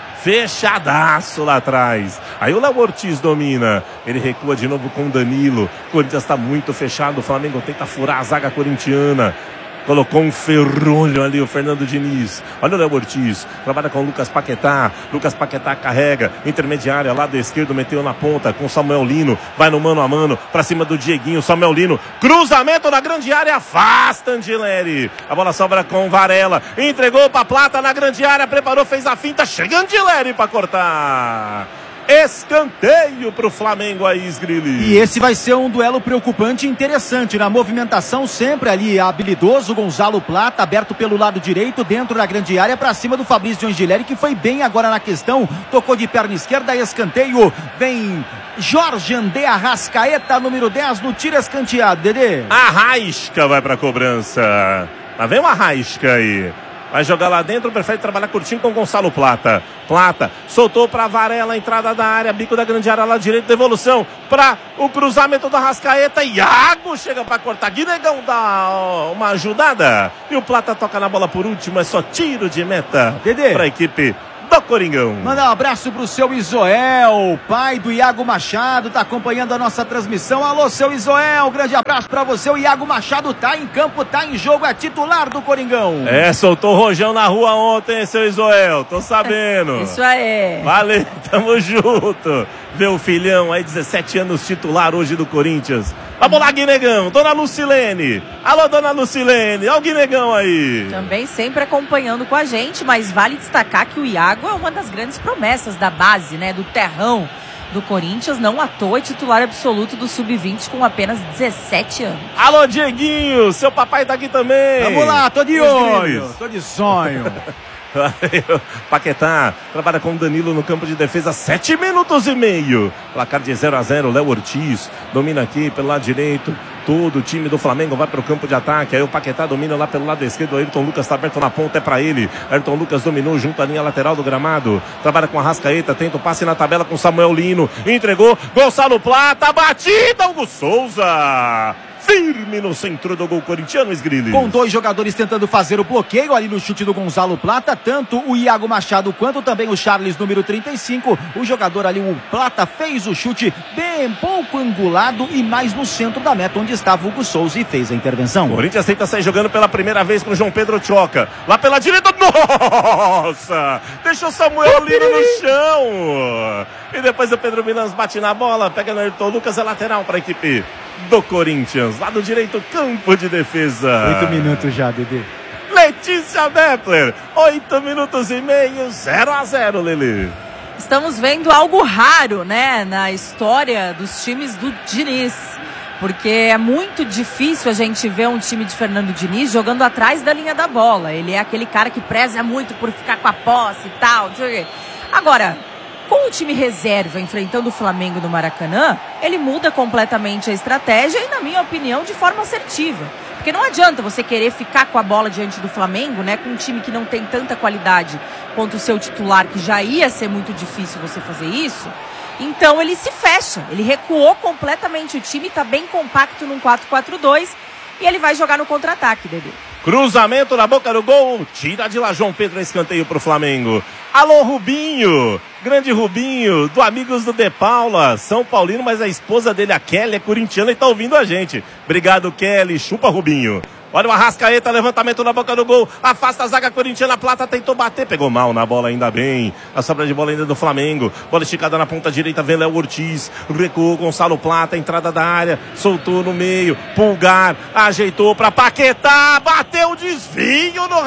Fechadaço lá atrás. Aí o Léo Ortiz domina. Ele recua de novo com o Danilo. O Corinthians está muito fechado. O Flamengo tenta furar a zaga corintiana. Colocou um ferrolho ali o Fernando Diniz. Olha o Léo Ortiz, trabalha com o Lucas Paquetá. Lucas Paquetá carrega, intermediária, lado esquerdo, meteu na ponta com Samuel Lino. Vai no mano a mano, pra cima do Dieguinho. Samuel Lino, cruzamento na grande área, afasta Andileri. A bola sobra com Varela, entregou pra Plata na grande área, preparou, fez a finta, chega Andileri pra cortar. Escanteio pro Flamengo aí, Sgrilli. E esse vai ser um duelo preocupante e interessante. Na movimentação, sempre ali habilidoso, Gonzalo Plata, aberto pelo lado direito, dentro da grande área, pra cima do Fabrício Angileri, que foi bem agora na questão. Tocou de perna esquerda, escanteio. Vem Jorge André Arrascaeta, número dez, no tiro escanteado, Dedê. Arrasca vai pra cobrança. Tá vendo o Arrasca aí? Vai jogar lá dentro, prefere trabalhar curtinho com Gonçalo Plata. Plata, soltou pra Varela, entrada da área, bico da grande área lá direito, devolução pra o cruzamento da Arrascaeta. Iago chega pra cortar, Guinegão dá uma ajudada. E o Plata toca na bola por último, é só tiro de meta. Dedê. Pra equipe do Coringão. Manda um abraço pro seu Isoel, pai do Iago Machado, tá acompanhando a nossa transmissão. Alô, seu Isoel, grande abraço pra você. O Iago Machado tá em campo, tá em jogo, é titular do Coringão. É, soltou o Rojão na rua ontem, seu Isoel, tô sabendo. Isso aí. Valeu, tamo junto. Vê o filhão aí, dezessete anos, titular hoje do Corinthians. Vamos lá, Guinegão, dona Lucilene. Alô, dona Lucilene, olha o Guinegão aí. Também sempre acompanhando com a gente, mas vale destacar que o Iago é uma das grandes promessas da base, né, do terrão do Corinthians, não à toa é titular absoluto do sub vinte com apenas dezessete anos. Alô, Dieguinho, seu papai tá aqui também. Vamos lá, tô de Os olho, gringos. tô de sonho. Valeu. Paquetá trabalha com o Danilo no campo de defesa, sete minutos e meio. Placar de zero a zero, Léo Ortiz domina aqui pelo lado direito. Todo o time do Flamengo vai para o campo de ataque. Aí o Paquetá domina lá pelo lado esquerdo. O Ayrton Lucas está aberto na ponta, é para ele. Ayrton Lucas dominou junto à linha lateral do gramado. Trabalha com a Arrascaeta, tenta o passe na tabela com Samuel Lino. Entregou, Gonçalo Plata, batida, Hugo Souza. Firme no centro do gol corintiano, Sgrilli. Com dois jogadores tentando fazer o bloqueio ali no chute do Gonzalo Plata, tanto o Iago Machado quanto também o Charles, número trinta e cinco. O jogador ali, o Plata, fez o chute bem pouco angulado e mais no centro da meta, onde estava o Hugo Souza, e fez a intervenção. O Corinthians tenta sair jogando pela primeira vez com o João Pedro Choca. Lá pela direita, nossa! Deixou Samuel Lino no chão. E depois o Pedro Milans bate na bola, pega no Ayrton Lucas, é lateral para a equipe do Corinthians. Lado direito, campo de defesa. Oito minutos já, Dedê. Letícia Beppler, oito minutos e meio, zero a zero, Lelê. Estamos vendo algo raro, né, na história dos times do Diniz. Porque é muito difícil a gente ver um time de Fernando Diniz jogando atrás da linha da bola. Ele é aquele cara que preza muito por ficar com a posse e tal. Não sei o quê. Agora, com o time reserva enfrentando o Flamengo no Maracanã, ele muda completamente a estratégia e, na minha opinião, de forma assertiva. Porque não adianta você querer ficar com a bola diante do Flamengo, né, com um time que não tem tanta qualidade quanto o seu titular, que já ia ser muito difícil você fazer isso. Então ele se fecha, ele recuou completamente o time, está bem compacto num quatro quatro dois e ele vai jogar no contra-ataque, Dedê. Cruzamento na boca do gol, tira de lá João Pedro, escanteio pro Flamengo. Alô, Rubinho, grande Rubinho, do Amigos do De Paula, São Paulino, mas a esposa dele, a Kelly, é corintiana e tá ouvindo a gente. Obrigado, Kelly, chupa, Rubinho. Olha o Arrascaeta, levantamento na boca do gol, afasta a zaga corintiana, Plata tentou bater, pegou mal na bola, ainda bem. A sobra de bola ainda do Flamengo, bola esticada na ponta direita, vem Léo Ortiz, recuou Gonçalo Plata, entrada da área, soltou no meio, Pulgar, ajeitou pra Paquetá, bateu o desvio no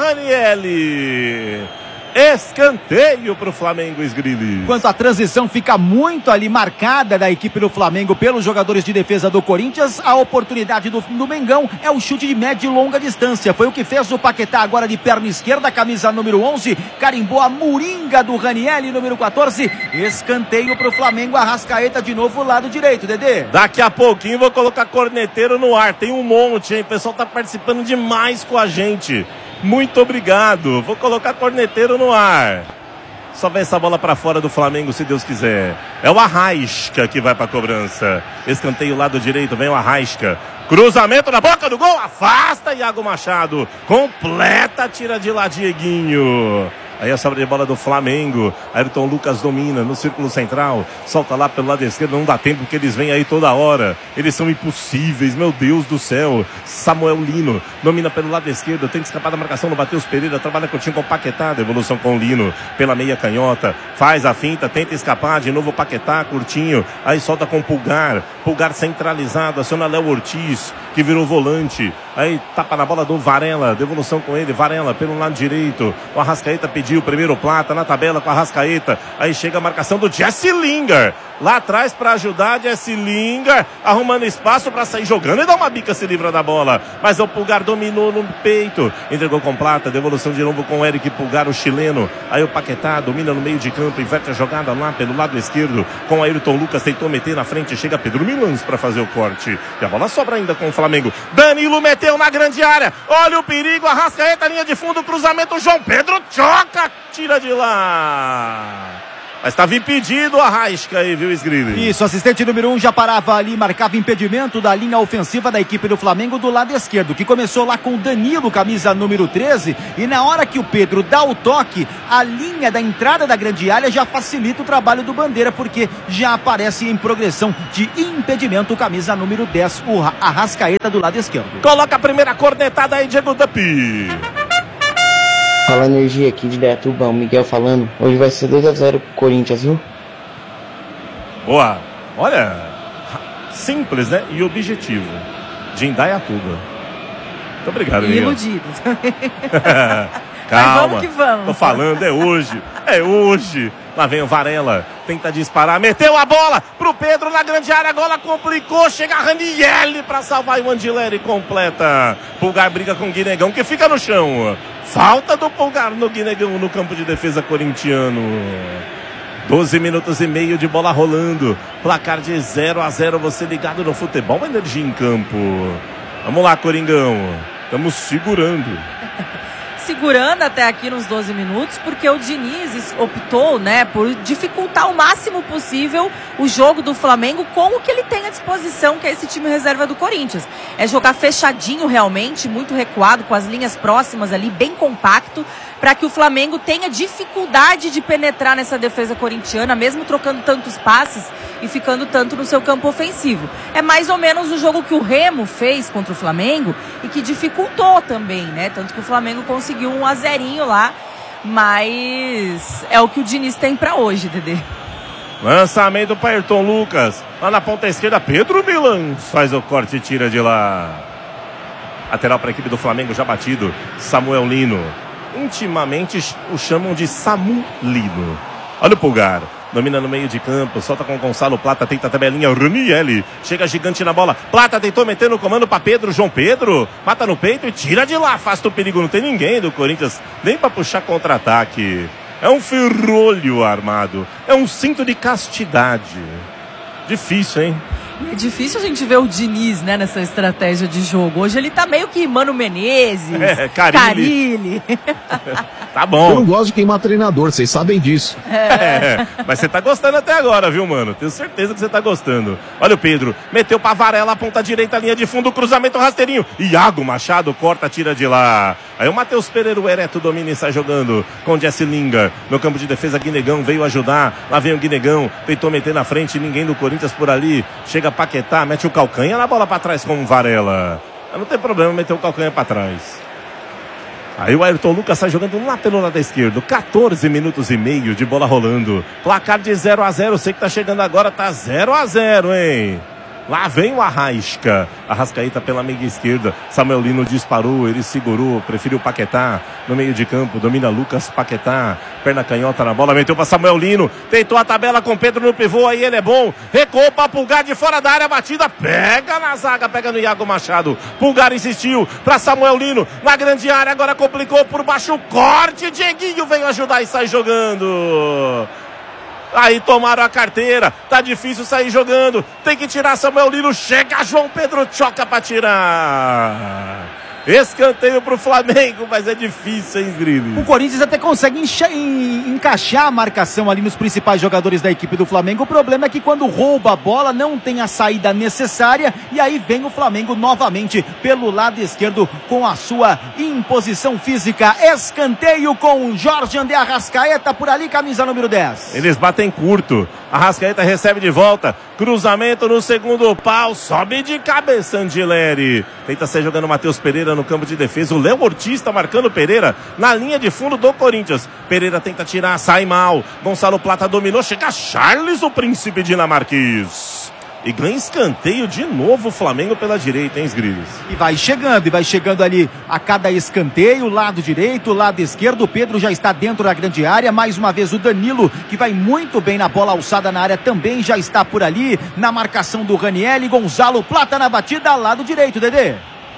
Ranieri. Escanteio pro Flamengo, Sgrilli. Enquanto a transição fica muito ali marcada da equipe do Flamengo pelos jogadores de defesa do Corinthians, a oportunidade do, do Mengão é o chute de média e longa distância. Foi o que fez o Paquetá agora de perna esquerda, camisa número onze, carimbou a moringa do Ranieri, número quatorze. Escanteio pro Flamengo, Arrascaeta de novo lado direito, Dedê. Daqui a pouquinho vou colocar corneteiro no ar, tem um monte, hein? O pessoal tá participando demais com a gente. Muito obrigado. Vou colocar corneteiro no ar. Só vem essa bola para fora do Flamengo, se Deus quiser. É o Arrasca que vai para cobrança. Escanteio lado direito, vem o Arrasca. Cruzamento na boca do gol, afasta Iago Machado. Completa, tira de lá Dieguinho. Aí a sobra de bola do Flamengo. Ayrton Lucas domina no círculo central. Solta lá pelo lado esquerdo. Não dá tempo porque eles vêm aí toda hora. Eles são impossíveis, meu Deus do céu. Samuel Lino domina pelo lado esquerdo. Tem que escapar da marcação no Matheus Pereira. Trabalha curtinho com o Paquetá. Devolução com o Lino pela meia canhota. Faz a finta, tenta escapar. De novo o Paquetá, curtinho. Aí solta com o Pulgar. Pulgar centralizado. Aciona Léo Ortiz, que virou volante. Aí tapa na bola do Varela, devolução com ele, Varela pelo lado direito. O Arrascaeta pediu o primeiro Plata na tabela com a Arrascaeta. Aí chega a marcação do Jesse Lingard. Lá atrás para ajudar, Jesse Lingard arrumando espaço para sair jogando e dar uma bica, se livra da bola. Mas o Pulgar dominou no peito, entregou com Plata, devolução de novo com o Eric Pulgar, o chileno. Aí o Paquetá domina no meio de campo, inverte a jogada lá pelo lado esquerdo com o Ayrton Lucas, tentou meter na frente, chega Pedro Milans para fazer o corte. E a bola sobra ainda com o Flamengo. Danilo meteu na grande área, olha o perigo, Arrascaeta, linha de fundo, cruzamento, João Pedro choca, tira de lá. Mas estava impedido a Arrasca aí, viu, Sgrilli? Isso, assistente número um já parava ali, marcava impedimento da linha ofensiva da equipe do Flamengo do lado esquerdo, que começou lá com o Danilo, camisa número treze, e na hora que o Pedro dá o toque, a linha da entrada da grande área já facilita o trabalho do Bandeira, porque já aparece em progressão de impedimento o camisa número dez, o Arrascaeta do lado esquerdo. Coloca a primeira cornetada aí, Diego Dupi. Fala, Energia, aqui de Dayatuba, o Miguel falando. Hoje vai ser dois a zero pro Corinthians, viu? Boa. Olha, simples, né? E objetivo. De Indaiatuba. Muito obrigado, e Miguel. Iludido. Calma. Mas vamos que vamos. Tô falando, é hoje. É hoje. Lá vem o Varela. Tenta disparar. Meteu a bola pro Pedro na grande área. Agora complicou. Chega a Ranielli pra salvar o Andileri. Completa. Pulgar briga com o Guinegão, que fica no chão. Falta do Pulgar no Guinegão no campo de defesa corintiano. doze minutos e meio de bola rolando. Placar de zero a zero. Você ligado no Futebol Energia em Campo. Vamos lá, Coringão. Estamos segurando. Segurando até aqui nos doze minutos, porque o Diniz optou, né, por dificultar o máximo possível o jogo do Flamengo com o que ele tem à disposição, que é esse time reserva do Corinthians. É jogar fechadinho realmente, muito recuado, com as linhas próximas ali, bem compacto, para que o Flamengo tenha dificuldade de penetrar nessa defesa corintiana, mesmo trocando tantos passes e ficando tanto no seu campo ofensivo. É mais ou menos o jogo que o Remo fez contra o Flamengo e que dificultou também, né? Tanto que o Flamengo conseguiu um azerinho lá, mas é o que o Diniz tem para hoje, Dedê. Lançamento para Ayrton Lucas. Lá na ponta esquerda, Pedro Milan faz o corte e tira de lá. Lateral para a equipe do Flamengo já batido, Samuel Lino. Intimamente o chamam de Samu Lino. Olha o Pulgar. Domina no meio de campo, solta com o Gonçalo Plata, tenta a tabelinha, Ranielli, chega gigante na bola, Plata tentou meter no comando para Pedro, João Pedro, mata no peito e tira de lá, afasta o perigo, não tem ninguém do Corinthians, nem para puxar contra-ataque. É um ferrolho armado, é um cinto de castidade. Difícil, hein? É difícil a gente ver o Diniz, né, nessa estratégia de jogo. Hoje ele tá meio que Mano Menezes, é, Carille. Carille. Tá bom. Eu não gosto de queimar treinador, vocês sabem disso. É. É, mas você tá gostando até agora, viu, mano? Tenho certeza que você tá gostando. Olha o Pedro, meteu pra Varela, ponta direita, linha de fundo, cruzamento rasteirinho. Iago Machado corta, tira de lá. Aí o Matheus Pereira, o Ereto, domina e sai jogando com o Jesse Lingard. No campo de defesa, Guinegão veio ajudar. Lá vem o Guinegão, tentou meter na frente, ninguém do Corinthians por ali. Chega Paquetá, mete o calcanha na bola pra trás com o Varela. Não tem problema meter o calcanha pra trás. Aí o Ayrton Lucas sai jogando lá pelo lado esquerdo. quatorze minutos e meio de bola rolando. Placar de zero a zero. Você que tá chegando agora, tá zero a zero, hein? Lá vem o Arrasca. Arrascaeta pela meia esquerda. Samuel Lino disparou, ele segurou, preferiu Paquetá no meio de campo. Domina Lucas Paquetá. Perna canhota na bola, meteu para Samuel Lino. Tentou a tabela com Pedro no pivô, aí ele é bom. Recuou para Pulgar de fora da área, batida. Pega na zaga, pega no Iago Machado. Pulgar insistiu para Samuel Lino. Na grande área, agora complicou por baixo. Corte, Dieguinho veio ajudar e sai jogando. Aí tomaram a carteira, tá difícil sair jogando, tem que tirar Samuel Lino, chega João Pedro, choca pra tirar. Escanteio pro Flamengo, mas é difícil, hein, Grilli? O Corinthians até consegue encha, en, encaixar a marcação ali nos principais jogadores da equipe do Flamengo. O problema é que quando rouba a bola, não tem a saída necessária. E aí vem o Flamengo novamente pelo lado esquerdo com a sua imposição física. Escanteio com Jorge André Arrascaeta por ali, camisa número dez. Eles batem curto. Arrascaeta recebe de volta. Cruzamento no segundo pau. Sobe de cabeça, Andileri. Tenta ser jogando Matheus Pereira no campo de defesa. O Léo Ortiz está marcando Pereira na linha de fundo do Corinthians. Pereira tenta tirar, sai mal. Gonçalo Plata dominou. Chega Charles, o príncipe dinamarquês. E ganha escanteio de novo o Flamengo pela direita, hein, Sgrilhos? E vai chegando, e vai chegando ali a cada escanteio, lado direito, lado esquerdo. O Pedro já está dentro da grande área. Mais uma vez o Danilo, que vai muito bem na bola alçada na área, também já está por ali. Na marcação do Ranieri, Gonzalo Plata na batida, lado direito, Dedê.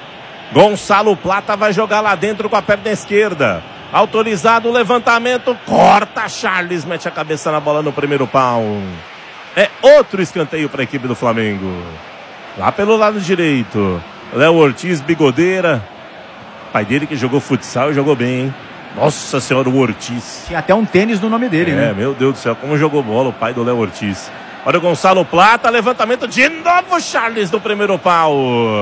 Gonçalo Plata vai jogar lá dentro com a perna esquerda. Autorizado o levantamento, corta Charles, mete a cabeça na bola no primeiro pau. É outro escanteio para a equipe do Flamengo. Lá pelo lado direito, Léo Ortiz, bigodeira. Pai dele que jogou futsal e jogou bem, hein? Nossa senhora, o Ortiz. Tinha até um tênis no nome dele, é, né? É, meu Deus do céu, como jogou bola o pai do Léo Ortiz. Olha o Gonçalo Plata, levantamento de novo, Charles no primeiro pau.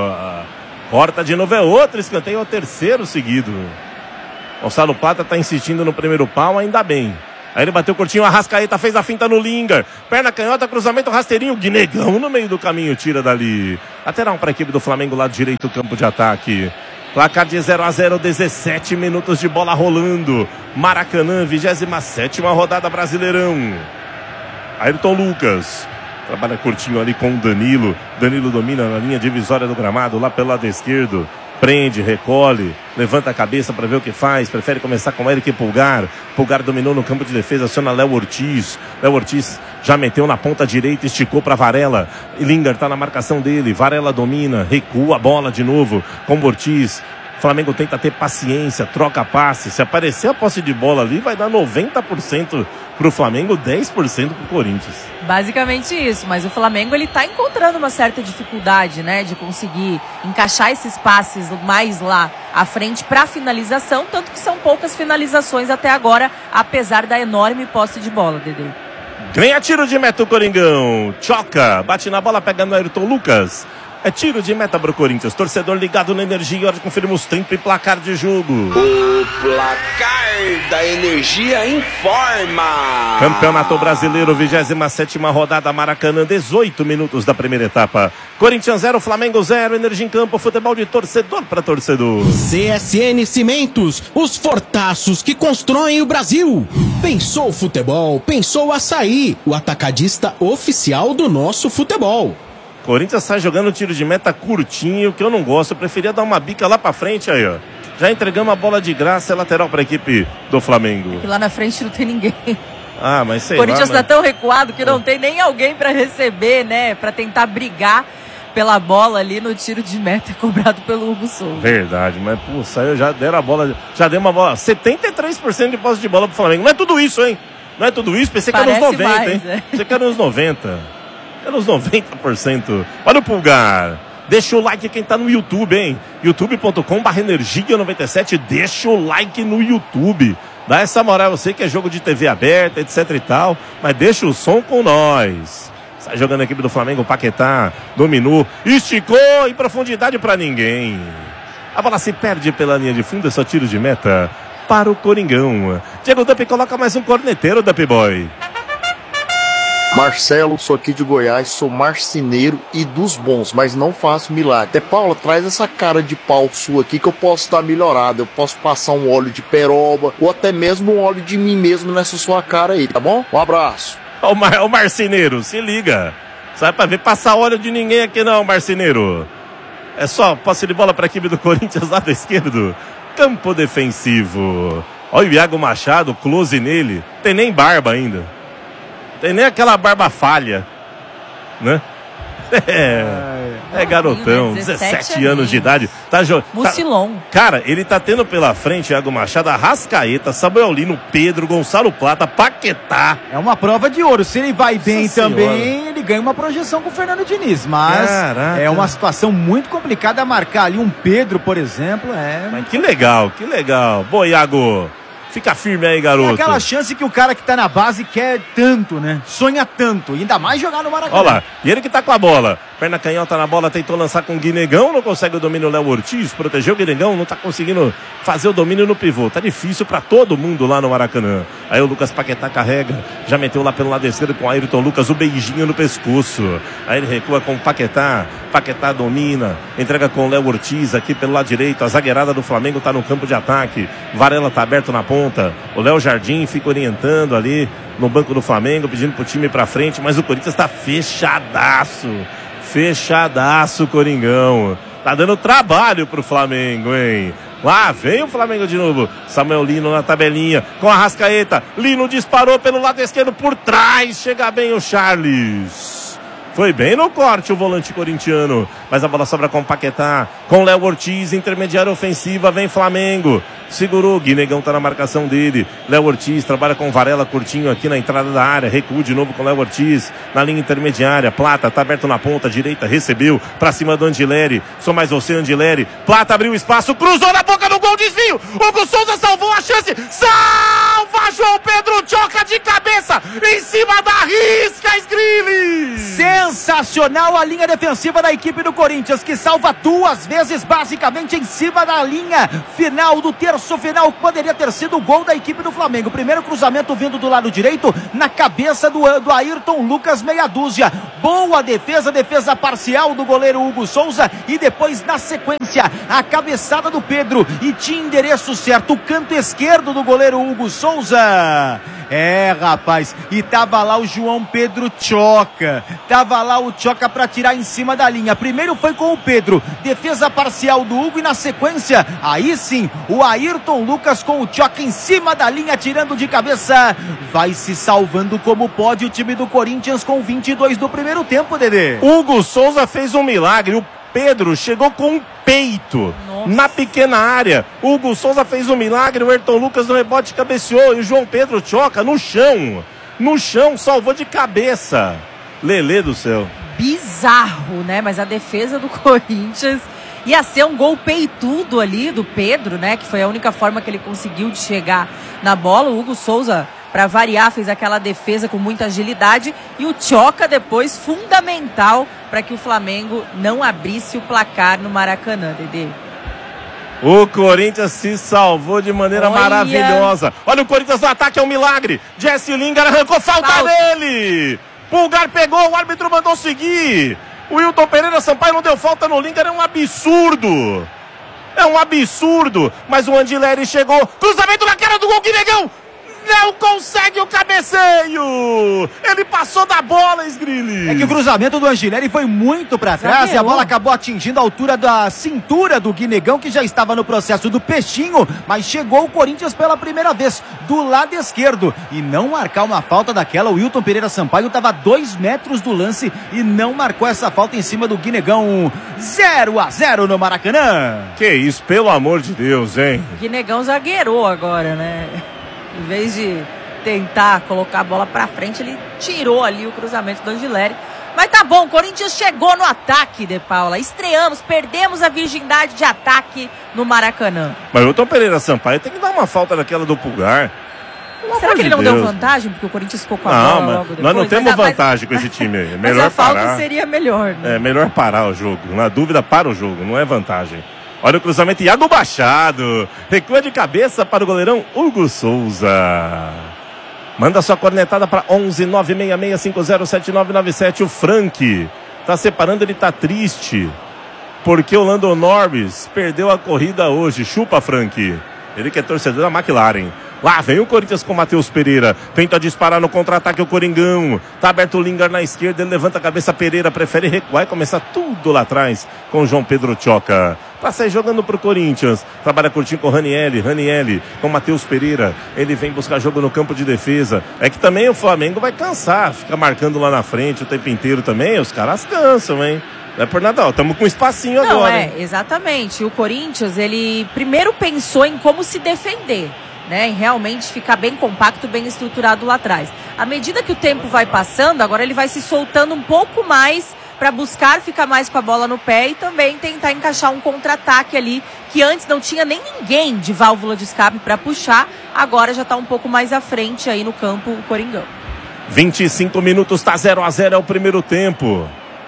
Corta de novo, é outro escanteio, é o terceiro seguido. Gonçalo Plata tá insistindo no primeiro pau, ainda bem. Aí ele bateu curtinho, Arrascaeta fez a finta no Lingard. Perna canhota, cruzamento rasteirinho, Guinegão no meio do caminho, tira dali. Lateral para a equipe do Flamengo, lado direito, campo de ataque. Placar de zero a zero, dezessete minutos de bola rolando. Maracanã, vigésima sétima rodada Brasileirão. Ayrton Lucas. Trabalha curtinho ali com o Danilo. Danilo domina na linha divisória do gramado, lá pelo lado esquerdo. Prende, recolhe, levanta a cabeça para ver o que faz. Prefere começar com Eric Pulgar. Pulgar dominou no campo de defesa, aciona Léo Ortiz. Léo Ortiz já meteu na ponta direita, esticou para Varela. Lingard tá na marcação dele. Varela domina, recua a bola de novo com Ortiz. Flamengo tenta ter paciência, troca passe. Se aparecer a posse de bola ali, vai dar noventa por cento pro Flamengo, dez por cento pro Corinthians. Basicamente isso, mas o Flamengo ele tá encontrando uma certa dificuldade, né, de conseguir encaixar esses passes mais lá à frente para finalização, tanto que são poucas finalizações até agora, apesar da enorme posse de bola, Dedê. Ganha tiro de meta o Coringão, choca, bate na bola, pega no Ayrton Lucas. É tiro de meta pro Corinthians. Torcedor ligado na Energia. Hora de conferirmos tempo e placar de jogo. O placar da Energia informa. Campeonato Brasileiro, vigésima sétima rodada, Maracanã, dezoito minutos da primeira etapa. Corinthians zero, Flamengo zero. Energia em campo, futebol de torcedor para torcedor. C S N Cimentos, os fortaços que constroem o Brasil. Pensou futebol, pensou Açaí, o atacadista oficial do nosso futebol. Corinthians sai jogando tiro de meta curtinho, que eu não gosto. Eu preferia dar uma bica lá pra frente aí, ó. Já entregamos a bola de graça, é lateral pra equipe do Flamengo. E lá na frente não tem ninguém. Ah, mas sei lá. O Corinthians lá, tá mas... tão recuado que não tem nem alguém pra receber, né? Pra tentar brigar pela bola ali no tiro de meta cobrado pelo Hugo Souza. Verdade, mas pô, saiu, já deram a bola, já deu uma bola. setenta e três por cento de posse de bola pro Flamengo. Não é tudo isso, hein? Não é tudo isso, pensei que era nos noventa, mais, hein? É. Pensei que era nos noventa. É nos noventa por cento. Olha o Pulgar. Deixa o like quem tá no YouTube, hein? youtube ponto com barra energia noventa e sete. Deixa o like no YouTube. Dá essa moral, eu sei que é jogo de T V aberta, etc e tal. Mas deixa o som com nós. Sai jogando a equipe do Flamengo, Paquetá. Dominou, esticou em profundidade pra ninguém. A bola se perde pela linha de fundo, é só tiro de meta para o Coringão. Diego Dupp coloca mais um corneteiro, Dupp Boy. Marcelo, sou aqui de Goiás, sou marceneiro e dos bons, mas não faço milagre. Até Paula, traz essa cara de pau sua aqui que eu posso dar melhorada. Eu posso passar um óleo de peroba ou até mesmo um óleo de mim mesmo nessa sua cara aí, tá bom? Um abraço. Ô, Mar- ô marceneiro, se liga. Sai pra ver passar óleo de ninguém aqui não, marceneiro. É só posse de bola pra equipe do Corinthians, lado esquerdo. Campo defensivo. Olha o Iago Machado, close nele. Tem nem barba ainda. Tem nem aquela barba falha, né? É, é garotão, dezessete anos de idade. Tá jogando. Mucilon. Tá, cara, ele tá tendo pela frente Iago Machado, Arrascaeta, Samuel Lino, Pedro, Gonçalo Plata, Paquetá. É uma prova de ouro. Se ele vai bem Nossa também, senhora. ele ganha uma projeção com o Fernando Diniz. Mas Caraca. é uma situação muito complicada marcar ali um Pedro, por exemplo. É... Mas que legal, que legal. Boa, Iago. Fica firme aí, garoto. É aquela chance que o cara que tá na base quer tanto, né? Sonha tanto. Ainda mais jogar no Maracanã. Olha lá. E ele que tá com a bola. perna canhota na bola, tentou lançar com o Guinegão, não consegue o domínio. O Léo Ortiz protegeu o Guinegão, não tá conseguindo fazer o domínio no pivô. Tá difícil pra todo mundo lá no Maracanã. Aí o Lucas Paquetá carrega, já meteu lá pelo lado esquerdo com o Ayrton Lucas, o beijinho no pescoço. Aí ele recua com o Paquetá, Paquetá domina, entrega com o Léo Ortiz aqui pelo lado direito. A zagueirada do Flamengo tá no campo de ataque. Varela tá aberto na ponta. O Léo Jardim fica orientando ali no banco do Flamengo, pedindo pro time ir pra frente, mas o Corinthians tá fechadaço. Fechadaço, Coringão. Tá dando trabalho pro Flamengo, hein? Lá vem o Flamengo de novo. Samuel Lino na tabelinha com a Arrascaeta. Lino disparou pelo lado esquerdo por trás. Chega bem o Charles. Foi bem no corte o volante corintiano. Mas a bola sobra com o Paquetá. Com o Léo Ortiz, intermediária ofensiva. Vem Flamengo. Segurou. Guinegão tá na marcação dele. Léo Ortiz trabalha com Varela curtinho aqui na entrada da área. Recua de novo com o Léo Ortiz. Na linha intermediária. Plata tá aberto na ponta direita. Recebeu pra cima do Andileri. Só mais você, Andileri. Plata abriu espaço. Cruzou na boca do gol. Desvio. Hugo Souza salvou a chance. Salva João Pedro. Choca de cabeça. Em cima da risca, Sgrilli. Sensacional a linha defensiva da equipe do Corinthians, que salva duas vezes basicamente em cima da linha final do terço final. Poderia ter sido o gol da equipe do Flamengo. Primeiro cruzamento vindo do lado direito na cabeça do, do Ayrton Lucas, meia dúzia. Boa defesa, defesa parcial do goleiro Hugo Souza, e depois na sequência a cabeçada do Pedro, e tinha endereço certo, o canto esquerdo do goleiro Hugo Souza. É, rapaz, e tava lá o João Pedro Choca, tava lá o Choca pra tirar em cima da linha. Primeiro foi com o Pedro, defesa parcial do Hugo, e na sequência, aí sim, o Ayrton Lucas com o Choca em cima da linha, tirando de cabeça. Vai se salvando como pode o time do Corinthians com vinte e dois do primeiro tempo, Dedê. Hugo Souza fez um milagre, o Pedro chegou com o peito. Nossa. Na pequena área. O Hugo Souza fez um milagre, o Ayrton Lucas no rebote cabeceou, e o João Pedro Choca no chão. No chão, salvou de cabeça. Lelê do céu. Bizarro, né? Mas a defesa do Corinthians ia ser um gol peitudo ali do Pedro, né? Que foi a única forma que ele conseguiu de chegar na bola. O Hugo Souza, para variar, fez aquela defesa com muita agilidade, e o Choca depois fundamental para que o Flamengo não abrisse o placar no Maracanã, Dedê. O Corinthians se salvou de maneira Olha. maravilhosa. Olha o Corinthians no ataque, é um milagre. Jesse Lingard arrancou, falta, falta dele. Pulgar pegou, o árbitro mandou seguir. O Wilton Pereira Sampaio não deu falta no Lingard, é um absurdo. É um absurdo. Mas o Andileri chegou, cruzamento na cara do gol, Guinegão. Não consegue o cabeceio! Ele passou da bola, Sgrilli! É que o cruzamento do Angileri foi muito pra trás, Zagueiro. E a bola acabou atingindo a altura da cintura do Guinegão, que já estava no processo do peixinho, mas chegou o Corinthians pela primeira vez do lado esquerdo, e não marcar uma falta daquela. O Wilton Pereira Sampaio estava a dois metros do lance e não marcou essa falta em cima do Guinegão. zero a zero no Maracanã. Que isso, pelo amor de Deus, hein? Guinegão zagueirou agora, né? Em vez de tentar colocar a bola pra frente, ele tirou ali o cruzamento do Angileri. Mas tá bom, o Corinthians chegou no ataque, De Paula. Estreamos, perdemos a virgindade de ataque no Maracanã. Mas o Tom Pereira Sampaio tem que dar uma falta daquela do Pulgar. Será que ele não Deus. deu vantagem? Porque o Corinthians ficou com a não, bola mas, logo depois. Nós não temos mas, vantagem mas, com esse time aí. É melhor melhor mas a falta parar. seria melhor, né? É melhor parar o jogo. Na dúvida, para o jogo. Não é vantagem. Olha o cruzamento, Iago Machado. Recua de cabeça para o goleirão Hugo Souza. Manda sua cornetada para onze nove seis seis cinco zero sete nove nove sete. O Frank tá separando, ele tá triste, porque o Lando Norris perdeu a corrida hoje. Chupa, Frank. Ele que é torcedor da McLaren. Lá vem o Corinthians com o Matheus Pereira. Tenta disparar no contra-ataque o Coringão. Tá aberto o Lingard na esquerda. Ele levanta a cabeça. Pereira prefere recuar e começar tudo lá atrás com o João Pedro Choca. Pra sair jogando pro Corinthians. Trabalha curtinho com o Ranielli. Ranielli com o Matheus Pereira. Ele vem buscar jogo no campo de defesa. É que também o Flamengo vai cansar. Fica marcando lá na frente o tempo inteiro também. Os caras cansam, hein? Não é por nada, estamos com um espacinho Não, agora. Não, é, hein? Exatamente. O Corinthians, ele primeiro pensou em como se defender, né, em realmente ficar bem compacto, bem estruturado lá atrás. À medida que o tempo vai passando, agora ele vai se soltando um pouco mais para buscar ficar mais com a bola no pé e também tentar encaixar um contra-ataque ali, que antes não tinha nem ninguém de válvula de escape para puxar, agora já está um pouco mais à frente aí no campo o Coringão. vinte e cinco minutos, tá zero a zero, é o primeiro tempo.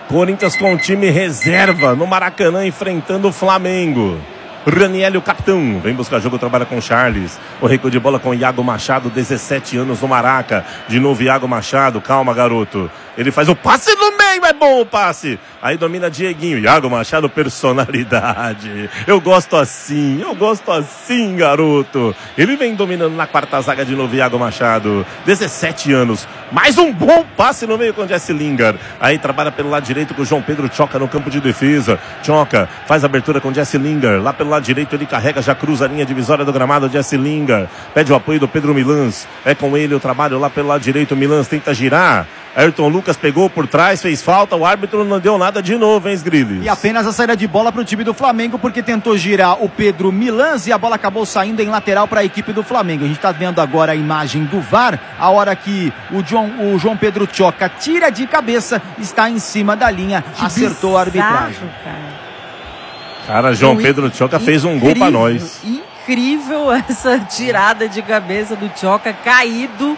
Corinthians com o time reserva no Maracanã enfrentando o Flamengo. Raniel, o capitão, vem buscar jogo, trabalha com Charles. O recuo de bola com Iago Machado, dezessete anos no Maraca. De novo Iago Machado, calma garoto. Ele faz o passe no meio, é bom o passe. Aí domina Dieguinho, Iago Machado, personalidade. Eu gosto assim, eu gosto assim, garoto. Ele vem dominando na quarta zaga de novo, Iago Machado. dezessete anos, mais um bom passe no meio com Jesse Lingard. Aí trabalha pelo lado direito com o João Pedro Choca no campo de defesa. Choca faz abertura com Jesse Lingard. Lá pelo lado direito ele carrega, já cruza a linha divisória do gramado, Jesse Lingard. Pede o apoio do Pedro Milans. É com ele o trabalho lá pelo lado direito. Milans tenta girar. Ayrton Lucas pegou por trás, fez falta, o árbitro não deu nada de novo, hein, Sgrilles? E apenas a saída de bola para o time do Flamengo, porque tentou girar o Pedro Milans e a bola acabou saindo em lateral para a equipe do Flamengo. A gente está vendo agora a imagem do V A R, a hora que o, John, o João Pedro Choca tira de cabeça, está em cima da linha, que acertou bizarro, a arbitragem. Cara, cara João Pedro Choca fez um gol para nós. Incrível essa tirada de cabeça do Choca, caído.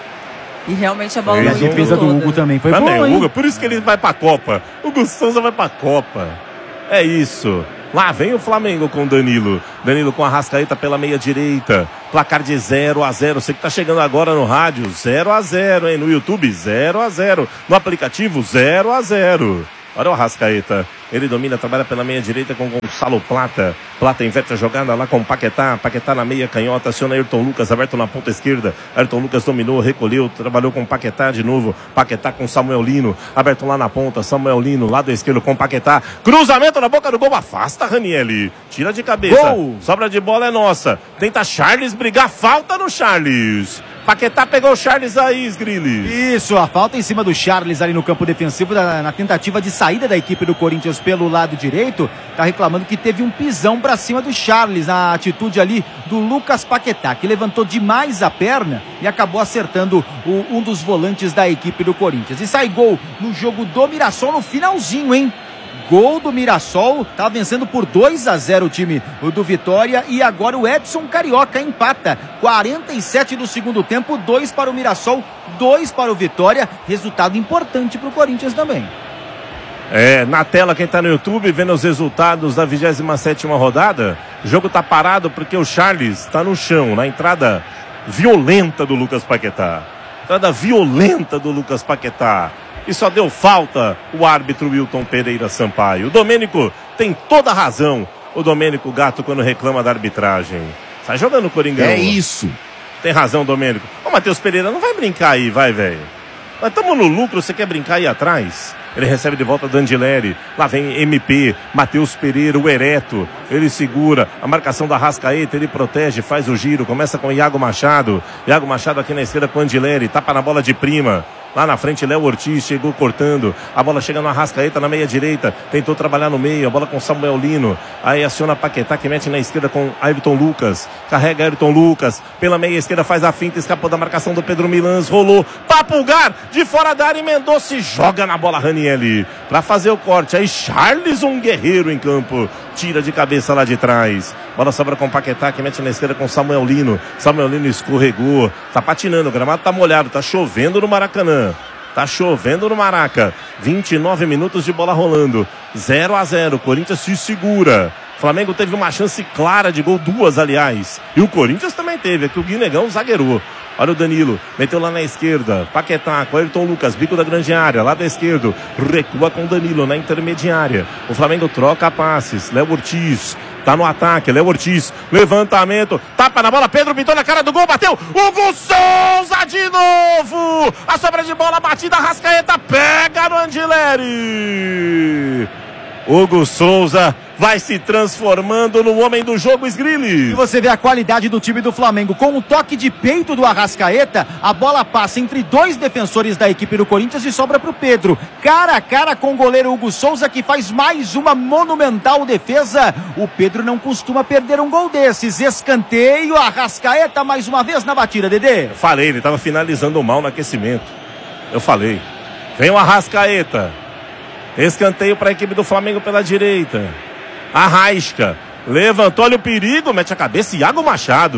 E realmente a bola e a defesa do Hugo também foi também, boa, hein? Hugo, por isso que ele vai pra Copa. O Hugo Souza vai pra Copa. É isso. Lá vem o Flamengo com o Danilo. Danilo com a Arrascaeta pela meia direita. Placar de zero a zero. Você que tá chegando agora no rádio, zero a zero, hein? No YouTube, zero a zero. No aplicativo, zero a zero. Olha o Arrascaeta. Ele domina, trabalha pela meia direita com Gonçalo Plata. Plata inverte a jogada lá com Paquetá. Paquetá na meia canhota, aciona Ayrton Lucas, aberto na ponta esquerda. Ayrton Lucas dominou, recolheu, trabalhou com Paquetá de novo. Paquetá com Samuel Lino, aberto lá na ponta. Samuel Lino, lado esquerdo com Paquetá. Cruzamento na boca do gol, afasta Ranieri. Tira de cabeça. Gol. Sobra de bola é nossa. Tenta Charles brigar, falta no Charles. Paquetá pegou o Charles aí, Sgrilles. Isso, a falta em cima do Charles ali no campo defensivo, da, na tentativa de saída da equipe do Corinthians pelo lado direito. Tá reclamando que teve um pisão pra cima do Charles, na atitude ali do Lucas Paquetá, que levantou demais a perna e acabou acertando o, um dos volantes da equipe do Corinthians. E sai gol no jogo do Mirassol no finalzinho, hein? Gol do Mirassol, tá vencendo por dois a zero o time do Vitória e agora o Edson Carioca empata. quarenta e sete do segundo tempo, dois para o Mirassol, dois para o Vitória. Resultado importante para o Corinthians também. É, na tela quem tá no YouTube vendo os resultados da vigésima sétima rodada, o jogo tá parado porque o Charles tá no chão, na entrada violenta do Lucas Paquetá. Entrada violenta do Lucas Paquetá. E só deu falta o árbitro Wilton Pereira Sampaio. O Domênico tem toda a razão. O Domênico Gato quando reclama da arbitragem. Sai jogando o Coringão. É isso. Tem razão, Domênico. Ô, Matheus Pereira, não vai brincar aí, vai, velho. Nós estamos no lucro, você quer brincar aí atrás? Ele recebe de volta Dandileri. Lá vem M P, Matheus Pereira, o Ereto. Ele segura a marcação da Arrascaeta, ele protege, faz o giro. Começa com Iago Machado. Iago Machado aqui na esquerda com Dandileri. Tapa na bola de prima. Lá na frente, Léo Ortiz chegou cortando. A bola chega no Arrascaeta na meia direita. Tentou trabalhar no meio. A bola com Samuel Lino. Aí aciona Paquetá que mete na esquerda com Ayrton Lucas. Carrega Ayrton Lucas. Pela meia esquerda faz a finta. Escapou da marcação do Pedro Milans. Rolou. Papulgar de fora da área. Emendou. Se joga na bola Ranieri pra fazer o corte. Aí Charles, um guerreiro em campo. Tira de cabeça lá de trás. Bola sobra com Paquetá que mete na esquerda com Samuel Lino. Samuel Lino escorregou. Tá patinando. O gramado tá molhado. Tá chovendo no Maracanã. Tá chovendo no Maraca. vinte e nove minutos de bola rolando. zero a zero. Corinthians se segura. Flamengo teve uma chance clara de gol, duas, aliás. E o Corinthians também teve. Aqui o Guinegão zagueirou. Olha o Danilo, meteu lá na esquerda. Paquetá com Ayrton Lucas, bico da grande área, lado esquerdo. Recua com Danilo na intermediária. O Flamengo troca passes. Léo Ortiz tá no ataque. Léo Ortiz, levantamento. Tapa na bola, Pedro pintou na cara do gol, bateu. Hugo Souza de novo. A sobra de bola, batida, Arrascaeta pega no Dandileri. Hugo Souza vai se transformando no homem do jogo, Sgrilles. E você vê a qualidade do time do Flamengo. Com um toque de peito do Arrascaeta, a bola passa entre dois defensores da equipe do Corinthians e sobra para o Pedro. Cara a cara com o goleiro Hugo Souza, que faz mais uma monumental defesa. O Pedro não costuma perder um gol desses. Escanteio, Arrascaeta mais uma vez na batida, Dedê. Eu falei, ele estava finalizando mal no aquecimento. Eu falei. Vem o Arrascaeta. Escanteio para a equipe do Flamengo pela direita. Arrasca. Levantou, olha o perigo. Mete a cabeça. Iago Machado.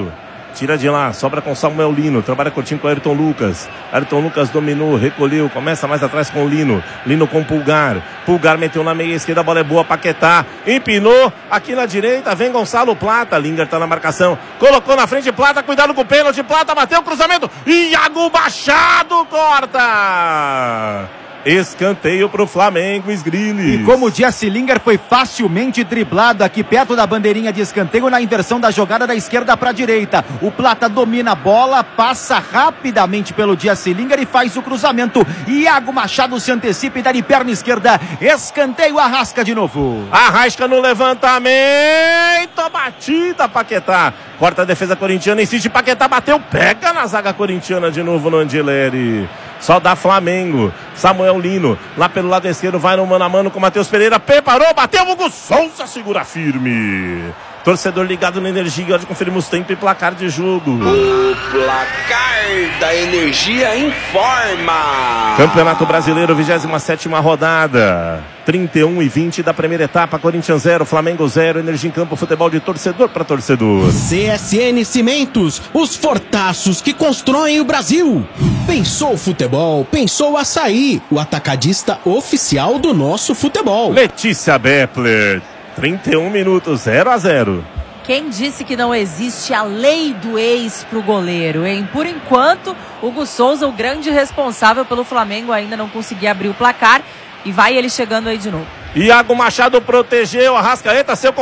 Tira de lá, sobra com Samuel Lino, trabalha curtinho com Ayrton Lucas. Ayrton Lucas dominou, recolheu, começa mais atrás com o Lino. Lino com Pulgar. Pulgar meteu na meia esquerda, a bola é boa, Paquetá. Empinou, aqui na direita, vem Gonçalo Plata. Linger tá na marcação, colocou na frente Plata, cuidado com o pênalti. Plata bateu, cruzamento. Iago Machado corta. Escanteio pro Flamengo, Sgrillis. E como o Jesse Linger foi facilmente driblado aqui perto da bandeirinha de escanteio na inversão da jogada da esquerda para a direita. O Plata domina a bola, passa rapidamente pelo Jesse Linger e faz o cruzamento. Iago Machado se antecipa e dá de perna esquerda. Escanteio, Arrasca de novo. Arrasca no levantamento, batida, Paquetá. Corta a defesa corintiana, insiste, Paquetá bateu, pega na zaga corintiana de novo no Angeleri. Só dá Flamengo. Samuel Lino, lá pelo lado esquerdo, vai no mano a mano com o Matheus Pereira. Preparou, bateu, Hugo Souza segura firme. Torcedor ligado na Energia, hoje conferimos tempo e placar de jogo. O placar da Energia informa. Campeonato Brasileiro, vigésima sétima rodada. trinta e um e vinte da primeira etapa. Corinthians zero, Flamengo zero. Energia em campo, futebol de torcedor para torcedor. C S N Cimentos, os fortaços que constroem o Brasil. Pensou futebol, pensou Açaí, o atacadista oficial do nosso futebol. Letícia Bepler, trinta e um minutos, zero a zero. Quem disse que não existe a lei do ex pro goleiro, hein? Por enquanto, Hugo Souza, o grande responsável pelo Flamengo, ainda não conseguir abrir o placar. E vai ele chegando aí de novo. Iago Machado protegeu, Arrascaeta, seu